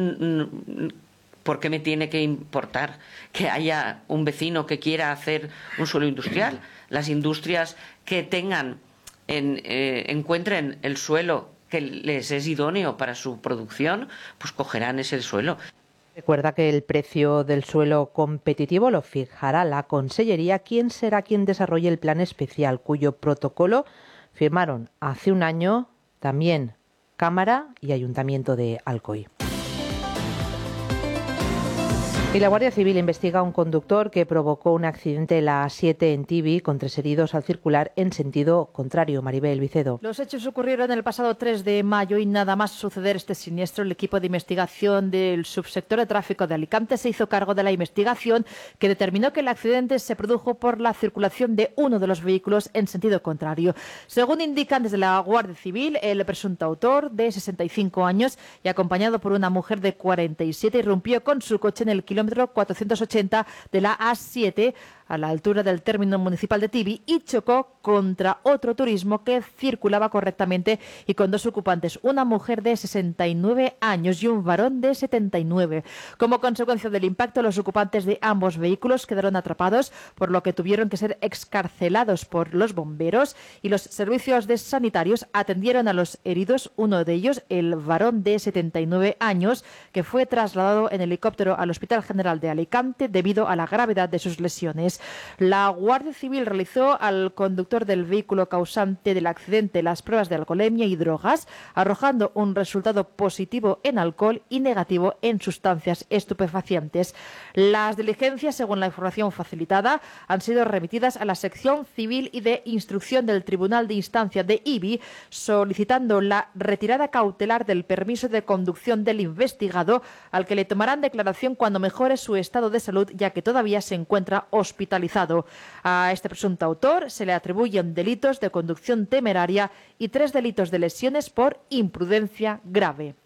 ¿por qué me tiene que importar que haya un vecino que quiera hacer un suelo industrial? Las industrias que tengan en, eh, encuentren el suelo que les es idóneo para su producción, pues cogerán ese suelo. Recuerda que el precio del suelo competitivo lo fijará la Consellería, quien será quien desarrolle el plan especial, cuyo protocolo firmaron hace un año también Cámara y Ayuntamiento de Alcoy. Y la Guardia Civil investiga a un conductor que provocó un accidente en la A siete en Tibi con tres heridos al circular en sentido contrario. Maribel Vicedo. Los hechos ocurrieron el pasado tres de mayo y nada más suceder este siniestro, el equipo de investigación del subsector de tráfico de Alicante se hizo cargo de la investigación que determinó que el accidente se produjo por la circulación de uno de los vehículos en sentido contrario. Según indican desde la Guardia Civil, el presunto autor, de sesenta y cinco años y acompañado por una mujer de cuarenta y siete, irrumpió con su coche en el kilómetro cuatrocientos ochenta de la A siete a la altura del término municipal de Tibi y chocó contra otro turismo que circulaba correctamente y con dos ocupantes, una mujer de sesenta y nueve años y un varón de setenta y nueve. Como consecuencia del impacto, los ocupantes de ambos vehículos quedaron atrapados, por lo que tuvieron que ser excarcelados por los bomberos y los servicios de sanitarios atendieron a los heridos, uno de ellos, el varón de setenta y nueve años, que fue trasladado en helicóptero al Hospital General de Alicante debido a la gravedad de sus lesiones. La Guardia Civil realizó al conductor del vehículo causante del accidente las pruebas de alcoholemia y drogas, arrojando un resultado positivo en alcohol y negativo en sustancias estupefacientes. Las diligencias, según la información facilitada, han sido remitidas a la sección civil y de instrucción del Tribunal de Instancia de Ibi, solicitando la retirada cautelar del permiso de conducción del investigado, al que le tomarán declaración cuando mejore su estado de salud, ya que todavía se encuentra hospitalizado. A este presunto autor se le atribuyen delitos de conducción temeraria y tres delitos de lesiones por imprudencia grave.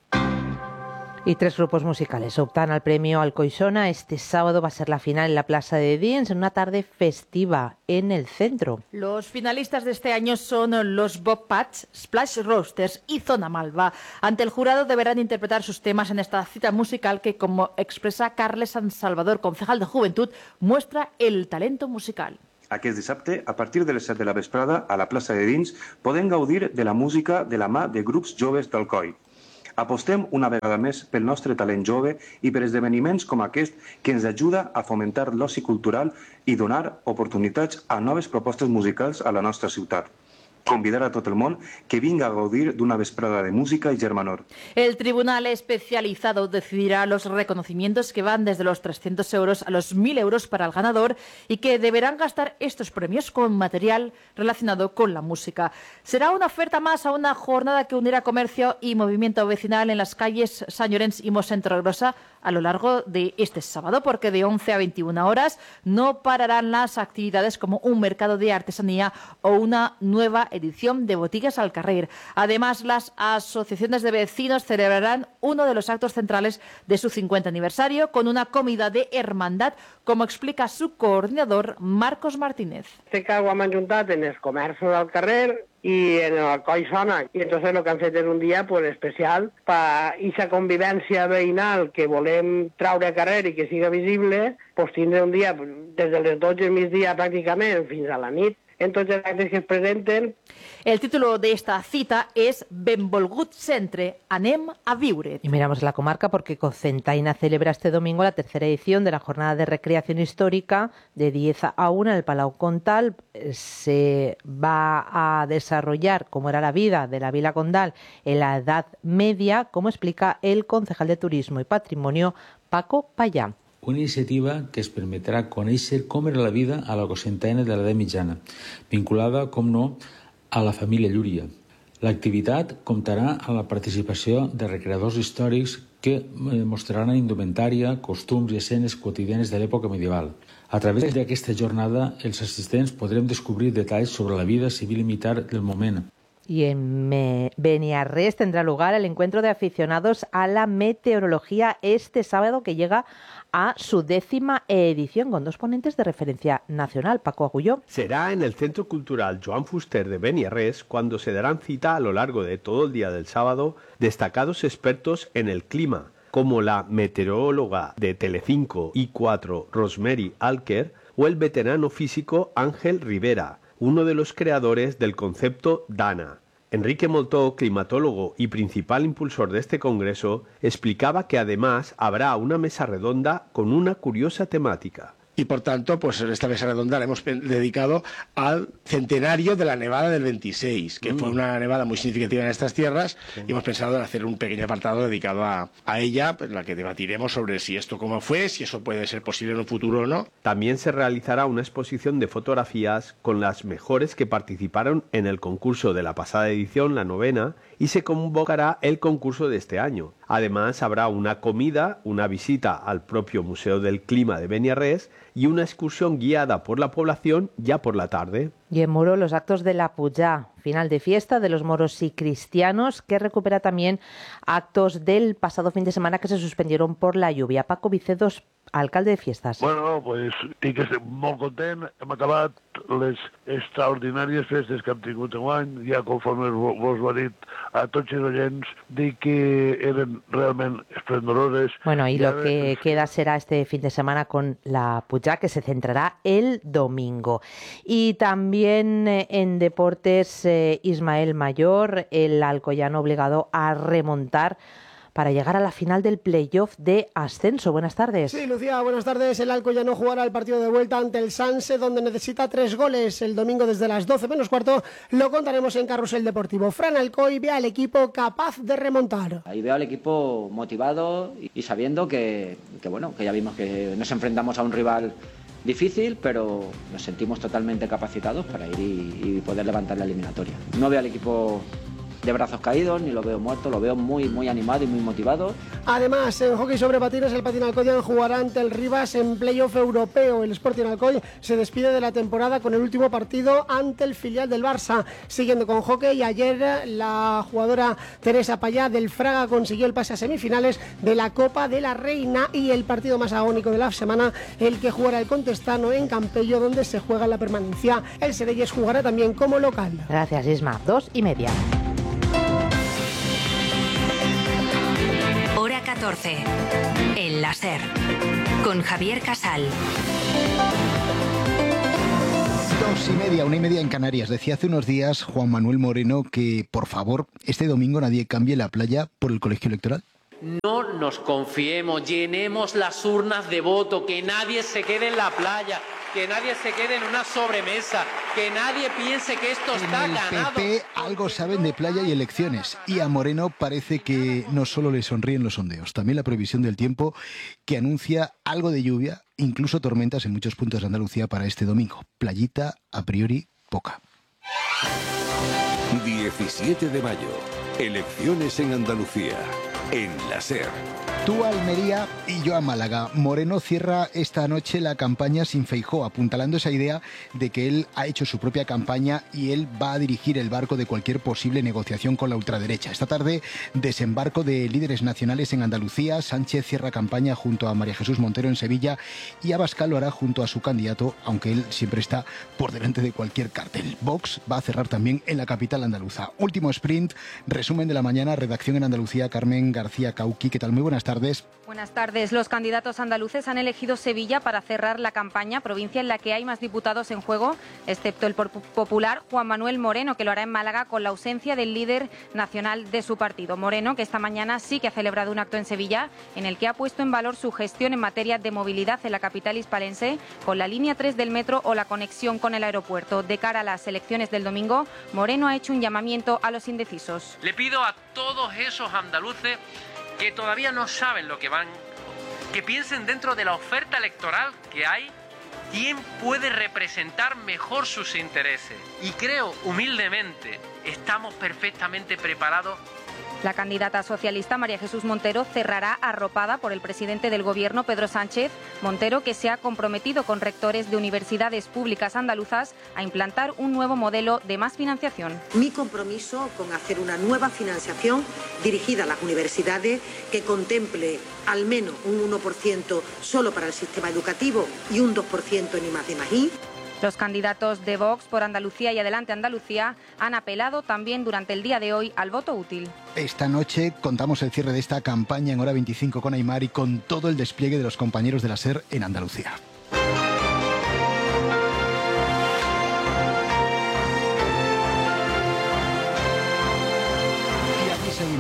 Y tres grupos musicales optan al premio Alcoisona. Este sábado va a ser la final en la Plaza de Dins, en una tarde festiva en el centro. Los finalistas de este año son los Bob Patch, Splash Roasters y Zona Malva. Ante el jurado deberán interpretar sus temas en esta cita musical que, como expresa Carles San Salvador, concejal de Juventud, muestra el talento musical. Aquest dissabte, a partir de les set de la vesprada, a la plaça de Dins, podem gaudir de la música de la mà de grups joves d'Alcoi. Apostem una vegada més pel nostre talent jove i per esdeveniments com aquest que ens ajuda a fomentar l'oci cultural i donar oportunitats a noves propostes musicals a la nostra ciutat. Convidar a tot el món que vinga a gaudir d'una vesprada de música i germanor. El tribunal especializado decidirá los reconocimientos que van desde los trescientos euros a los mil euros para el ganador y que deberán gastar estos premios con material relacionado con la música. Será una oferta más a una jornada que unirá comercio y movimiento vecinal en las calles Sant Llorenç y Mossèn Torregrossa a lo largo de este sábado, porque de once a veintiuna horas no pararán las actividades como un mercado de artesanía o una nueva edición de Botigues al Carrer. Además, las asociaciones de vecinos celebrarán uno de los actos centrales de su cincuenta aniversario con una comida de hermandad, como explica su coordinador, Marcos Martínez. Este que ho hem ajuntat en els comerços al carrer y en el Alcoisona, y entonces lo que han fet és un dia pues, especial per aquesta convivència veïnal que volem traure a carrer i que siga visible, pues tindre un dia des de les dotze del migdia pràcticament fins a la nit. Entonces, antes que se presenten. El título de esta cita es Benvolgut Centre, anem a viure. Y miramos la comarca porque Cocentaina celebra este domingo la tercera edición de la jornada de recreación histórica de diez a una en el Palau Condal. Se va a desarrollar cómo era la vida de la Vila Condal en la Edad Media, como explica el concejal de Turismo y Patrimonio, Paco Payá. Una iniciativa que es permetrà conèixer com era la vida a la Cocentaina de l'edat mitjana, vinculada, com no, a la família Llúria. L'activitat comptarà amb la participació de recreadors històrics que mostraran indumentària, costums i escenes quotidianes de l'època medieval. A través d'aquesta jornada, els assistents podrem descobrir detalls sobre la vida civil i militar del moment. Y en Beniarrés tendrá lugar el encuentro de aficionados a la meteorología este sábado, que llega a su décima edición con dos ponentes de referencia nacional. Paco Agulló. Será en el Centro Cultural Joan Fuster de Beniarrés cuando se darán cita a lo largo de todo el día del sábado destacados expertos en el clima, como la meteoróloga de Telecinco y cuatro Rosemary Alker o el veterano físico Ángel Rivera, uno de los creadores del concepto DANA. Enrique Moltó, climatólogo y principal impulsor de este congreso, explicaba que además habrá una mesa redonda con una curiosa temática. y por tanto pues esta mesa redonda la hemos dedicado al centenario de la nevada del veintiséis, que mm. fue una nevada muy significativa en estas tierras, sí. y hemos pensado en hacer un pequeño apartado dedicado a, a ella, en la que debatiremos sobre si esto cómo fue, si eso puede ser posible en un futuro o no. También se realizará una exposición de fotografías con las mejores que participaron en el concurso de la pasada edición, la novena, y se convocará el concurso de este año. Además, habrá una comida, una visita al propio Museo del Clima de Beniarrés y una excursión guiada por la población ya por la tarde. Y en Muro, los actos de la Pujá, final de fiesta de los moros y cristianos, que recupera también actos del pasado fin de semana que se suspendieron por la lluvia. Paco Vicedos, alcalde de Fiestas. Bueno, pues estic molt content. Hem acabat les extraordinàries festes que hem tingut enguany, ja conforme vos ho ha dit a tots els oients, dir que eren realment esplendoroses. Bueno, y lo que queda será este fin de semana con la Pujá, que se centrará el domingo. Y también eh, en deportes, eh, Ismael Mayor, el alcoyano obligado a remontar para llegar a la final del playoff de ascenso. Buenas tardes. Sí, Lucía, buenas tardes. El Alcoyano jugará el partido de vuelta ante el Sanse, donde necesita tres goles. El domingo desde las doce menos cuarto lo contaremos en Carrusel Deportivo. Fran Alcoy ve al equipo capaz de remontar. Ahí veo al equipo motivado y sabiendo que, que, bueno, que ya vimos que nos enfrentamos a un rival difícil, pero nos sentimos totalmente capacitados para ir y, y poder levantar la eliminatoria. No veo al equipo de brazos caídos, ni lo veo muerto, lo veo muy muy animado y muy motivado. Además, en hockey sobre patines, el Patín Alcoyano jugará ante el Rivas en playoff europeo. El Sporting Alcoy se despide de la temporada con el último partido ante el filial del Barça. Siguiendo con hockey, ayer la jugadora Teresa Payá del Fraga consiguió el pase a semifinales de la Copa de la Reina, y el partido más agónico de la semana, el que jugará el Contestano en Campello, donde se juega la permanencia. El Sedelles jugará también como local. Gracias, Isma. Dos y media. Hora catorce. El láser. Con Javier Casal. Dos y media, una y media en Canarias. Decía hace unos días Juan Manuel Moreno que, por favor, este domingo nadie cambie la playa por el colegio electoral. No nos confiemos, llenemos las urnas de voto, que nadie se quede en la playa, que nadie se quede en una sobremesa, que nadie piense que esto está ganado. En el P P algo saben de playa y elecciones, y a Moreno parece que no solo le sonríen los sondeos, también la previsión del tiempo, que anuncia algo de lluvia, incluso tormentas en muchos puntos de Andalucía para este domingo. Playita, a priori, poca. diecisiete de mayo, elecciones en Andalucía. En la SER. Tú a Almería y yo a Málaga. Moreno cierra esta noche la campaña sin Feijóo, apuntalando esa idea de que él ha hecho su propia campaña y él va a dirigir el barco de cualquier posible negociación con la ultraderecha. Esta tarde, desembarco de líderes nacionales en Andalucía. Sánchez cierra campaña junto a María Jesús Montero en Sevilla y Abascal lo hará junto a su candidato, aunque él siempre está por delante de cualquier cartel. Vox va a cerrar también en la capital andaluza. Último sprint, resumen de la mañana, redacción en Andalucía, Carmen García Cauqui. ¿Qué tal? Muy buenas tardes. Buenas tardes. Los candidatos andaluces han elegido Sevilla para cerrar la campaña, provincia en la que hay más diputados en juego, excepto el popular Juan Manuel Moreno, que lo hará en Málaga con la ausencia del líder nacional de su partido. Moreno, que esta mañana sí que ha celebrado un acto en Sevilla en el que ha puesto en valor su gestión en materia de movilidad en la capital hispalense, con la línea tres del metro o la conexión con el aeropuerto. De cara a las elecciones del domingo, Moreno ha hecho un llamamiento a los indecisos. Le pido a todos esos andaluces que todavía no saben lo que van, que piensen dentro de la oferta electoral que hay, quién puede representar mejor sus intereses. Y creo, humildemente, estamos perfectamente preparados. La candidata socialista María Jesús Montero cerrará arropada por el presidente del Gobierno, Pedro Sánchez. Montero, que se ha comprometido con rectores de universidades públicas andaluzas a implantar un nuevo modelo de más financiación. Mi compromiso con hacer una nueva financiación dirigida a las universidades que contemple al menos un uno por ciento solo para el sistema educativo y un dos por ciento en I más D más I. Los candidatos de Vox por Andalucía y Adelante Andalucía han apelado también durante el día de hoy al voto útil. Esta noche contamos el cierre de esta campaña en Hora veinticinco con Aymar y con todo el despliegue de los compañeros de la SER en Andalucía.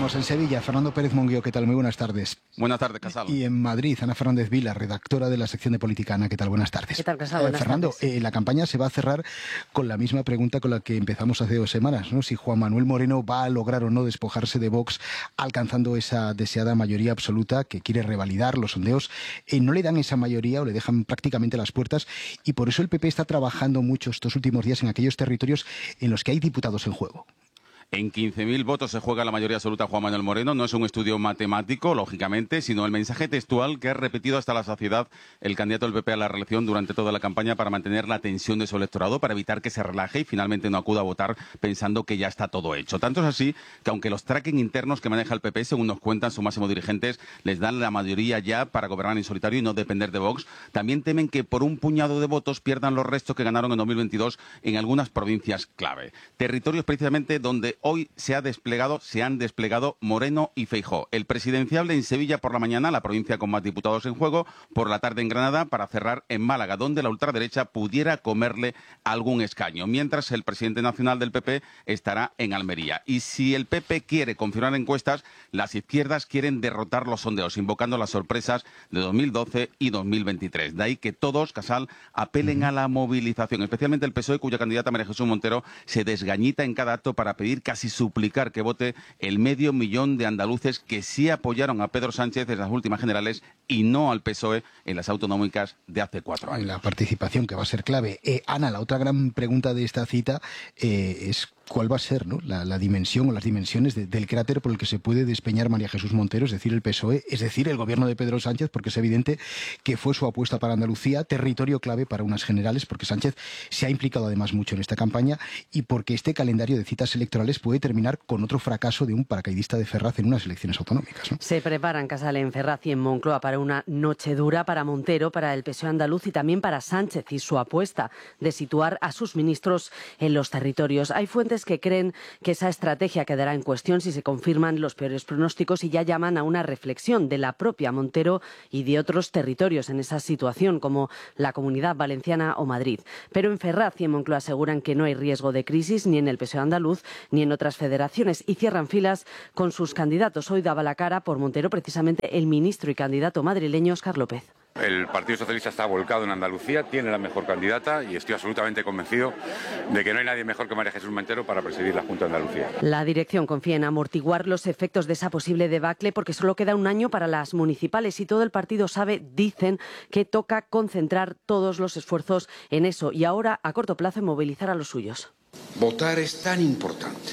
Tenemos en Sevilla Fernando Pérez Monguío, ¿qué tal? Muy buenas tardes. Buenas tardes, Casal. Y en Madrid, Ana Fernández Vila, redactora de la sección de Política. Ana, ¿qué tal? Buenas tardes. ¿Qué tal, Casal? Eh, Buenas Fernando, tardes. Eh, la campaña se va a cerrar con la misma pregunta con la que empezamos hace dos semanas, ¿no? Si Juan Manuel Moreno va a lograr o no despojarse de Vox, alcanzando esa deseada mayoría absoluta que quiere revalidar. Los sondeos eh, no le dan esa mayoría o le dejan prácticamente las puertas, y por eso el P P está trabajando mucho estos últimos días en aquellos territorios en los que hay diputados en juego. En quince mil votos se juega la mayoría absoluta Juan Manuel Moreno. No es un estudio matemático, lógicamente, sino el mensaje textual que ha repetido hasta la saciedad el candidato del P P a la reelección durante toda la campaña para mantener la tensión de su electorado, para evitar que se relaje y finalmente no acuda a votar pensando que ya está todo hecho. Tanto es así que aunque los tracking internos que maneja el P P, según nos cuentan sus máximos dirigentes, les dan la mayoría ya para gobernar en solitario y no depender de Vox, también temen que por un puñado de votos pierdan los restos que ganaron en dos mil veintidós en algunas provincias clave. Territorios precisamente donde hoy se ha desplegado, se han desplegado Moreno y Feijóo. El presidenciable en Sevilla por la mañana, la provincia con más diputados en juego, por la tarde en Granada, para cerrar en Málaga, donde la ultraderecha pudiera comerle algún escaño, mientras el presidente nacional del P P estará en Almería. Y si el P P quiere confirmar encuestas, las izquierdas quieren derrotar los sondeos, invocando las sorpresas de dos mil doce y dos mil veintitrés. De ahí que todos, Casal, apelen a la movilización, especialmente el P S O E, cuya candidata María Jesús Montero se desgañita en cada acto para pedir casi su suplicar que vote el medio millón de andaluces que sí apoyaron a Pedro Sánchez en las últimas generales y no al P S O E en las autonómicas de hace cuatro años. La participación, que va a ser clave. Eh, Ana, la otra gran pregunta de esta cita eh, es cuál va a ser, ¿no?, la, la dimensión o las dimensiones de, del cráter por el que se puede despeñar María Jesús Montero, es decir, el P S O E, es decir, el gobierno de Pedro Sánchez, porque es evidente que fue su apuesta para Andalucía, territorio clave para unas generales, porque Sánchez se ha implicado además mucho en esta campaña y porque este calendario de citas electorales puede terminar con otro fracaso de un paracaidista de Ferraz en unas elecciones autonómicas, ¿no? Se preparan, Casal, en Ferraz y en Moncloa para una noche dura para Montero, para el P S O E andaluz y también para Sánchez y su apuesta de situar a sus ministros en los territorios. Hay fuentes que creen que esa estrategia quedará en cuestión si se confirman los peores pronósticos y ya llaman a una reflexión de la propia Montero y de otros territorios en esa situación, como la Comunidad Valenciana o Madrid. Pero en Ferraz y en Moncloa aseguran que no hay riesgo de crisis ni en el P S O E andaluz ni en otras federaciones y cierran filas con sus candidatos. Hoy daba la cara por Montero precisamente el ministro y candidato madrileño Óscar López. El Partido Socialista está volcado en Andalucía, tiene la mejor candidata y estoy absolutamente convencido de que no hay nadie mejor que María Jesús Montero para presidir la Junta de Andalucía. La dirección confía en amortiguar los efectos de esa posible debacle porque solo queda un año para las municipales y todo el partido sabe, dicen, que toca concentrar todos los esfuerzos en eso y ahora, a corto plazo, en movilizar a los suyos. Votar es tan importante.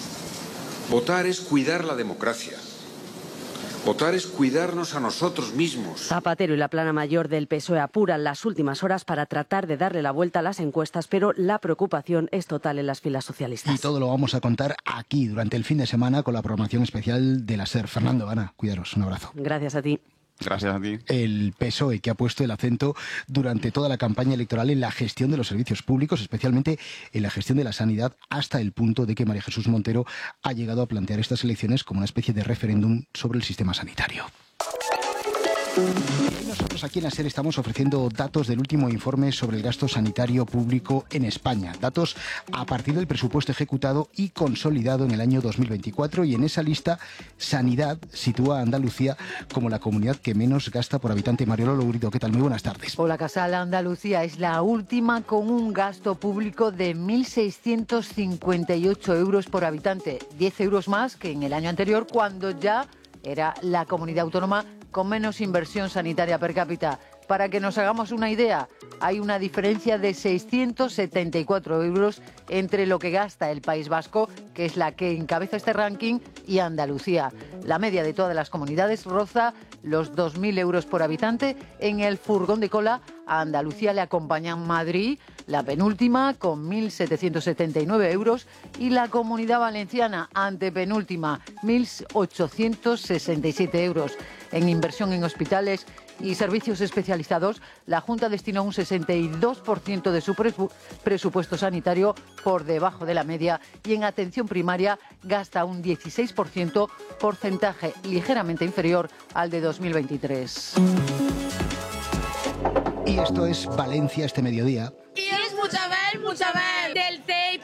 Votar es cuidar la democracia. Votar es cuidarnos a nosotros mismos. Zapatero y la plana mayor del P S O E apuran las últimas horas para tratar de darle la vuelta a las encuestas, pero la preocupación es total en las filas socialistas. Y todo lo vamos a contar aquí durante el fin de semana con la programación especial de la SER. Fernando, Ana, cuidaros. Un abrazo. Gracias a ti. Gracias a ti. El P S O E, que ha puesto el acento durante toda la campaña electoral en la gestión de los servicios públicos, especialmente en la gestión de la sanidad, hasta el punto de que María Jesús Montero ha llegado a plantear estas elecciones como una especie de referéndum sobre el sistema sanitario. Y nosotros aquí en la SER estamos ofreciendo datos del último informe sobre el gasto sanitario público en España. Datos a partir del presupuesto ejecutado y consolidado en el año dos mil veinticuatro. Y en esa lista, Sanidad sitúa a Andalucía como la comunidad que menos gasta por habitante. Mariolo Lourido, ¿qué tal? Muy buenas tardes. Hola, Casal. Andalucía es la última con un gasto público de mil seiscientos cincuenta y ocho euros por habitante. diez euros más que en el año anterior, cuando ya era la comunidad autónoma con menos inversión sanitaria per cápita. Para que nos hagamos una idea, hay una diferencia de seiscientos setenta y cuatro euros entre lo que gasta el País Vasco, que es la que encabeza este ranking, y Andalucía. La media de todas las comunidades roza los dos mil euros por habitante. En el furgón de cola, a Andalucía le acompañan Madrid, la penúltima, con mil setecientos setenta y nueve euros, y la Comunidad Valenciana, antepenúltima, mil ochocientos sesenta y siete euros. En inversión en hospitales y servicios especializados, la Junta destinó un sesenta y dos por ciento de su presu- presupuesto sanitario por debajo de la media y en atención primaria gasta un dieciséis por ciento, porcentaje ligeramente inferior al de dos mil veintitrés. Y esto es Valencia este mediodía. Y es mucha ver, mucha ver. Del C E I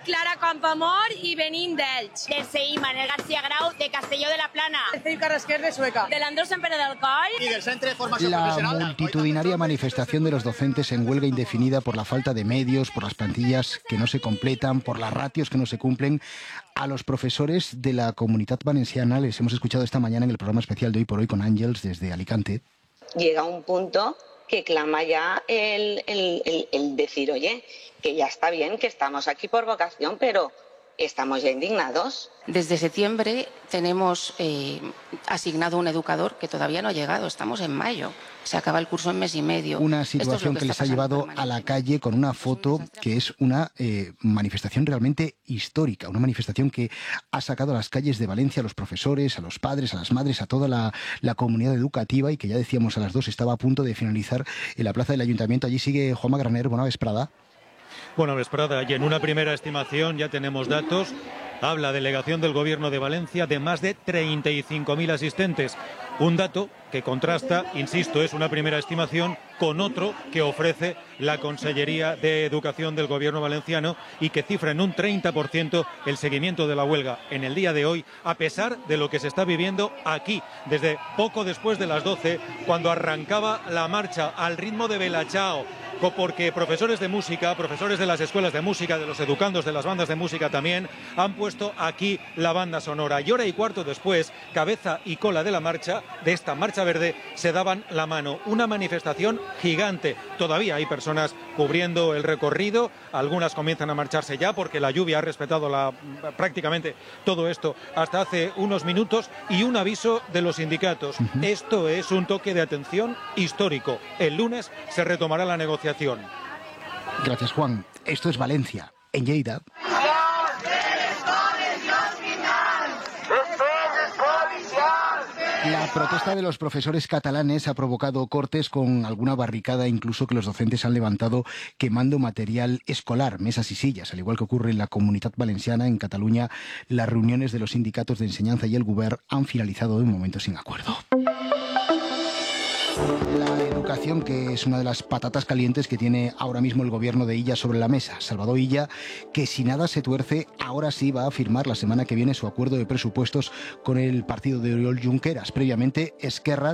Clara Campoamor i venim d'Elx. Del C I Manel García Grau, de Castelló de la Plana. Del C I Carrasquer de Sueca. Del Andrés Empere del Coll. Y del Centre de Formación La Profesional. multitudinaria manifestación de los docentes en huelga indefinida por la falta de medios, por las plantillas que no se completan, por las ratios que no se cumplen. A los profesores de la Comunitat Valenciana les hemos escuchado esta mañana en el programa especial de Hoy por Hoy con Ángels desde Alicante. Llega un punto que clama ya el, el, el, el decir, oye, que ya está bien, que estamos aquí por vocación, pero estamos ya indignados. Desde septiembre tenemos eh, asignado un educador que todavía no ha llegado, estamos en mayo, se acaba el curso en mes y medio. Una situación que, que les ha llevado a la calle con una foto que es una eh, manifestación realmente histórica, una manifestación que ha sacado a las calles de Valencia a los profesores, a los padres, a las madres, a toda la, la comunidad educativa y que ya decíamos a las dos estaba a punto de finalizar en la plaza del Ayuntamiento. Allí sigue Juanma Graner, buena vesprada. Buena vesprada, y en una primera estimación ya tenemos datos. Habla delegación del Gobierno de Valencia de más de treinta y cinco mil asistentes. Un dato que contrasta, insisto, es una primera estimación con otro que ofrece la Consellería de Educación del Gobierno valenciano y que cifra en un treinta por ciento el seguimiento de la huelga en el día de hoy, a pesar de lo que se está viviendo aquí, desde poco después de las doce, cuando arrancaba la marcha al ritmo de Bella Ciao, porque profesores de música, profesores de las escuelas de música, de los educandos de las bandas de música también, han puesto aquí la banda sonora. Y hora y cuarto después, cabeza y cola de la marcha, de esta marcha verde, se daban la mano. Una manifestación gigante. Todavía hay personas cubriendo el recorrido, algunas comienzan a marcharse ya porque la lluvia ha respetado la, prácticamente todo esto hasta hace unos minutos, y un aviso de los sindicatos. Uh-huh. Esto es un toque de atención histórico. El lunes se retomará la negociación. Gracias, Juan. Esto es Valencia. En Lleida. La protesta de los profesores catalanes ha provocado cortes con alguna barricada, incluso que los docentes han levantado quemando material escolar, mesas y sillas. Al igual que ocurre en la Comunitat Valenciana, en Cataluña, las reuniones de los sindicatos de enseñanza y el Govern han finalizado de momento sin acuerdo. La educación, que es una de las patatas calientes que tiene ahora mismo el gobierno de Illa sobre la mesa. Salvador Illa, que si nada se tuerce, ahora sí va a firmar la semana que viene su acuerdo de presupuestos con el partido de Oriol Junqueras. Previamente, Esquerra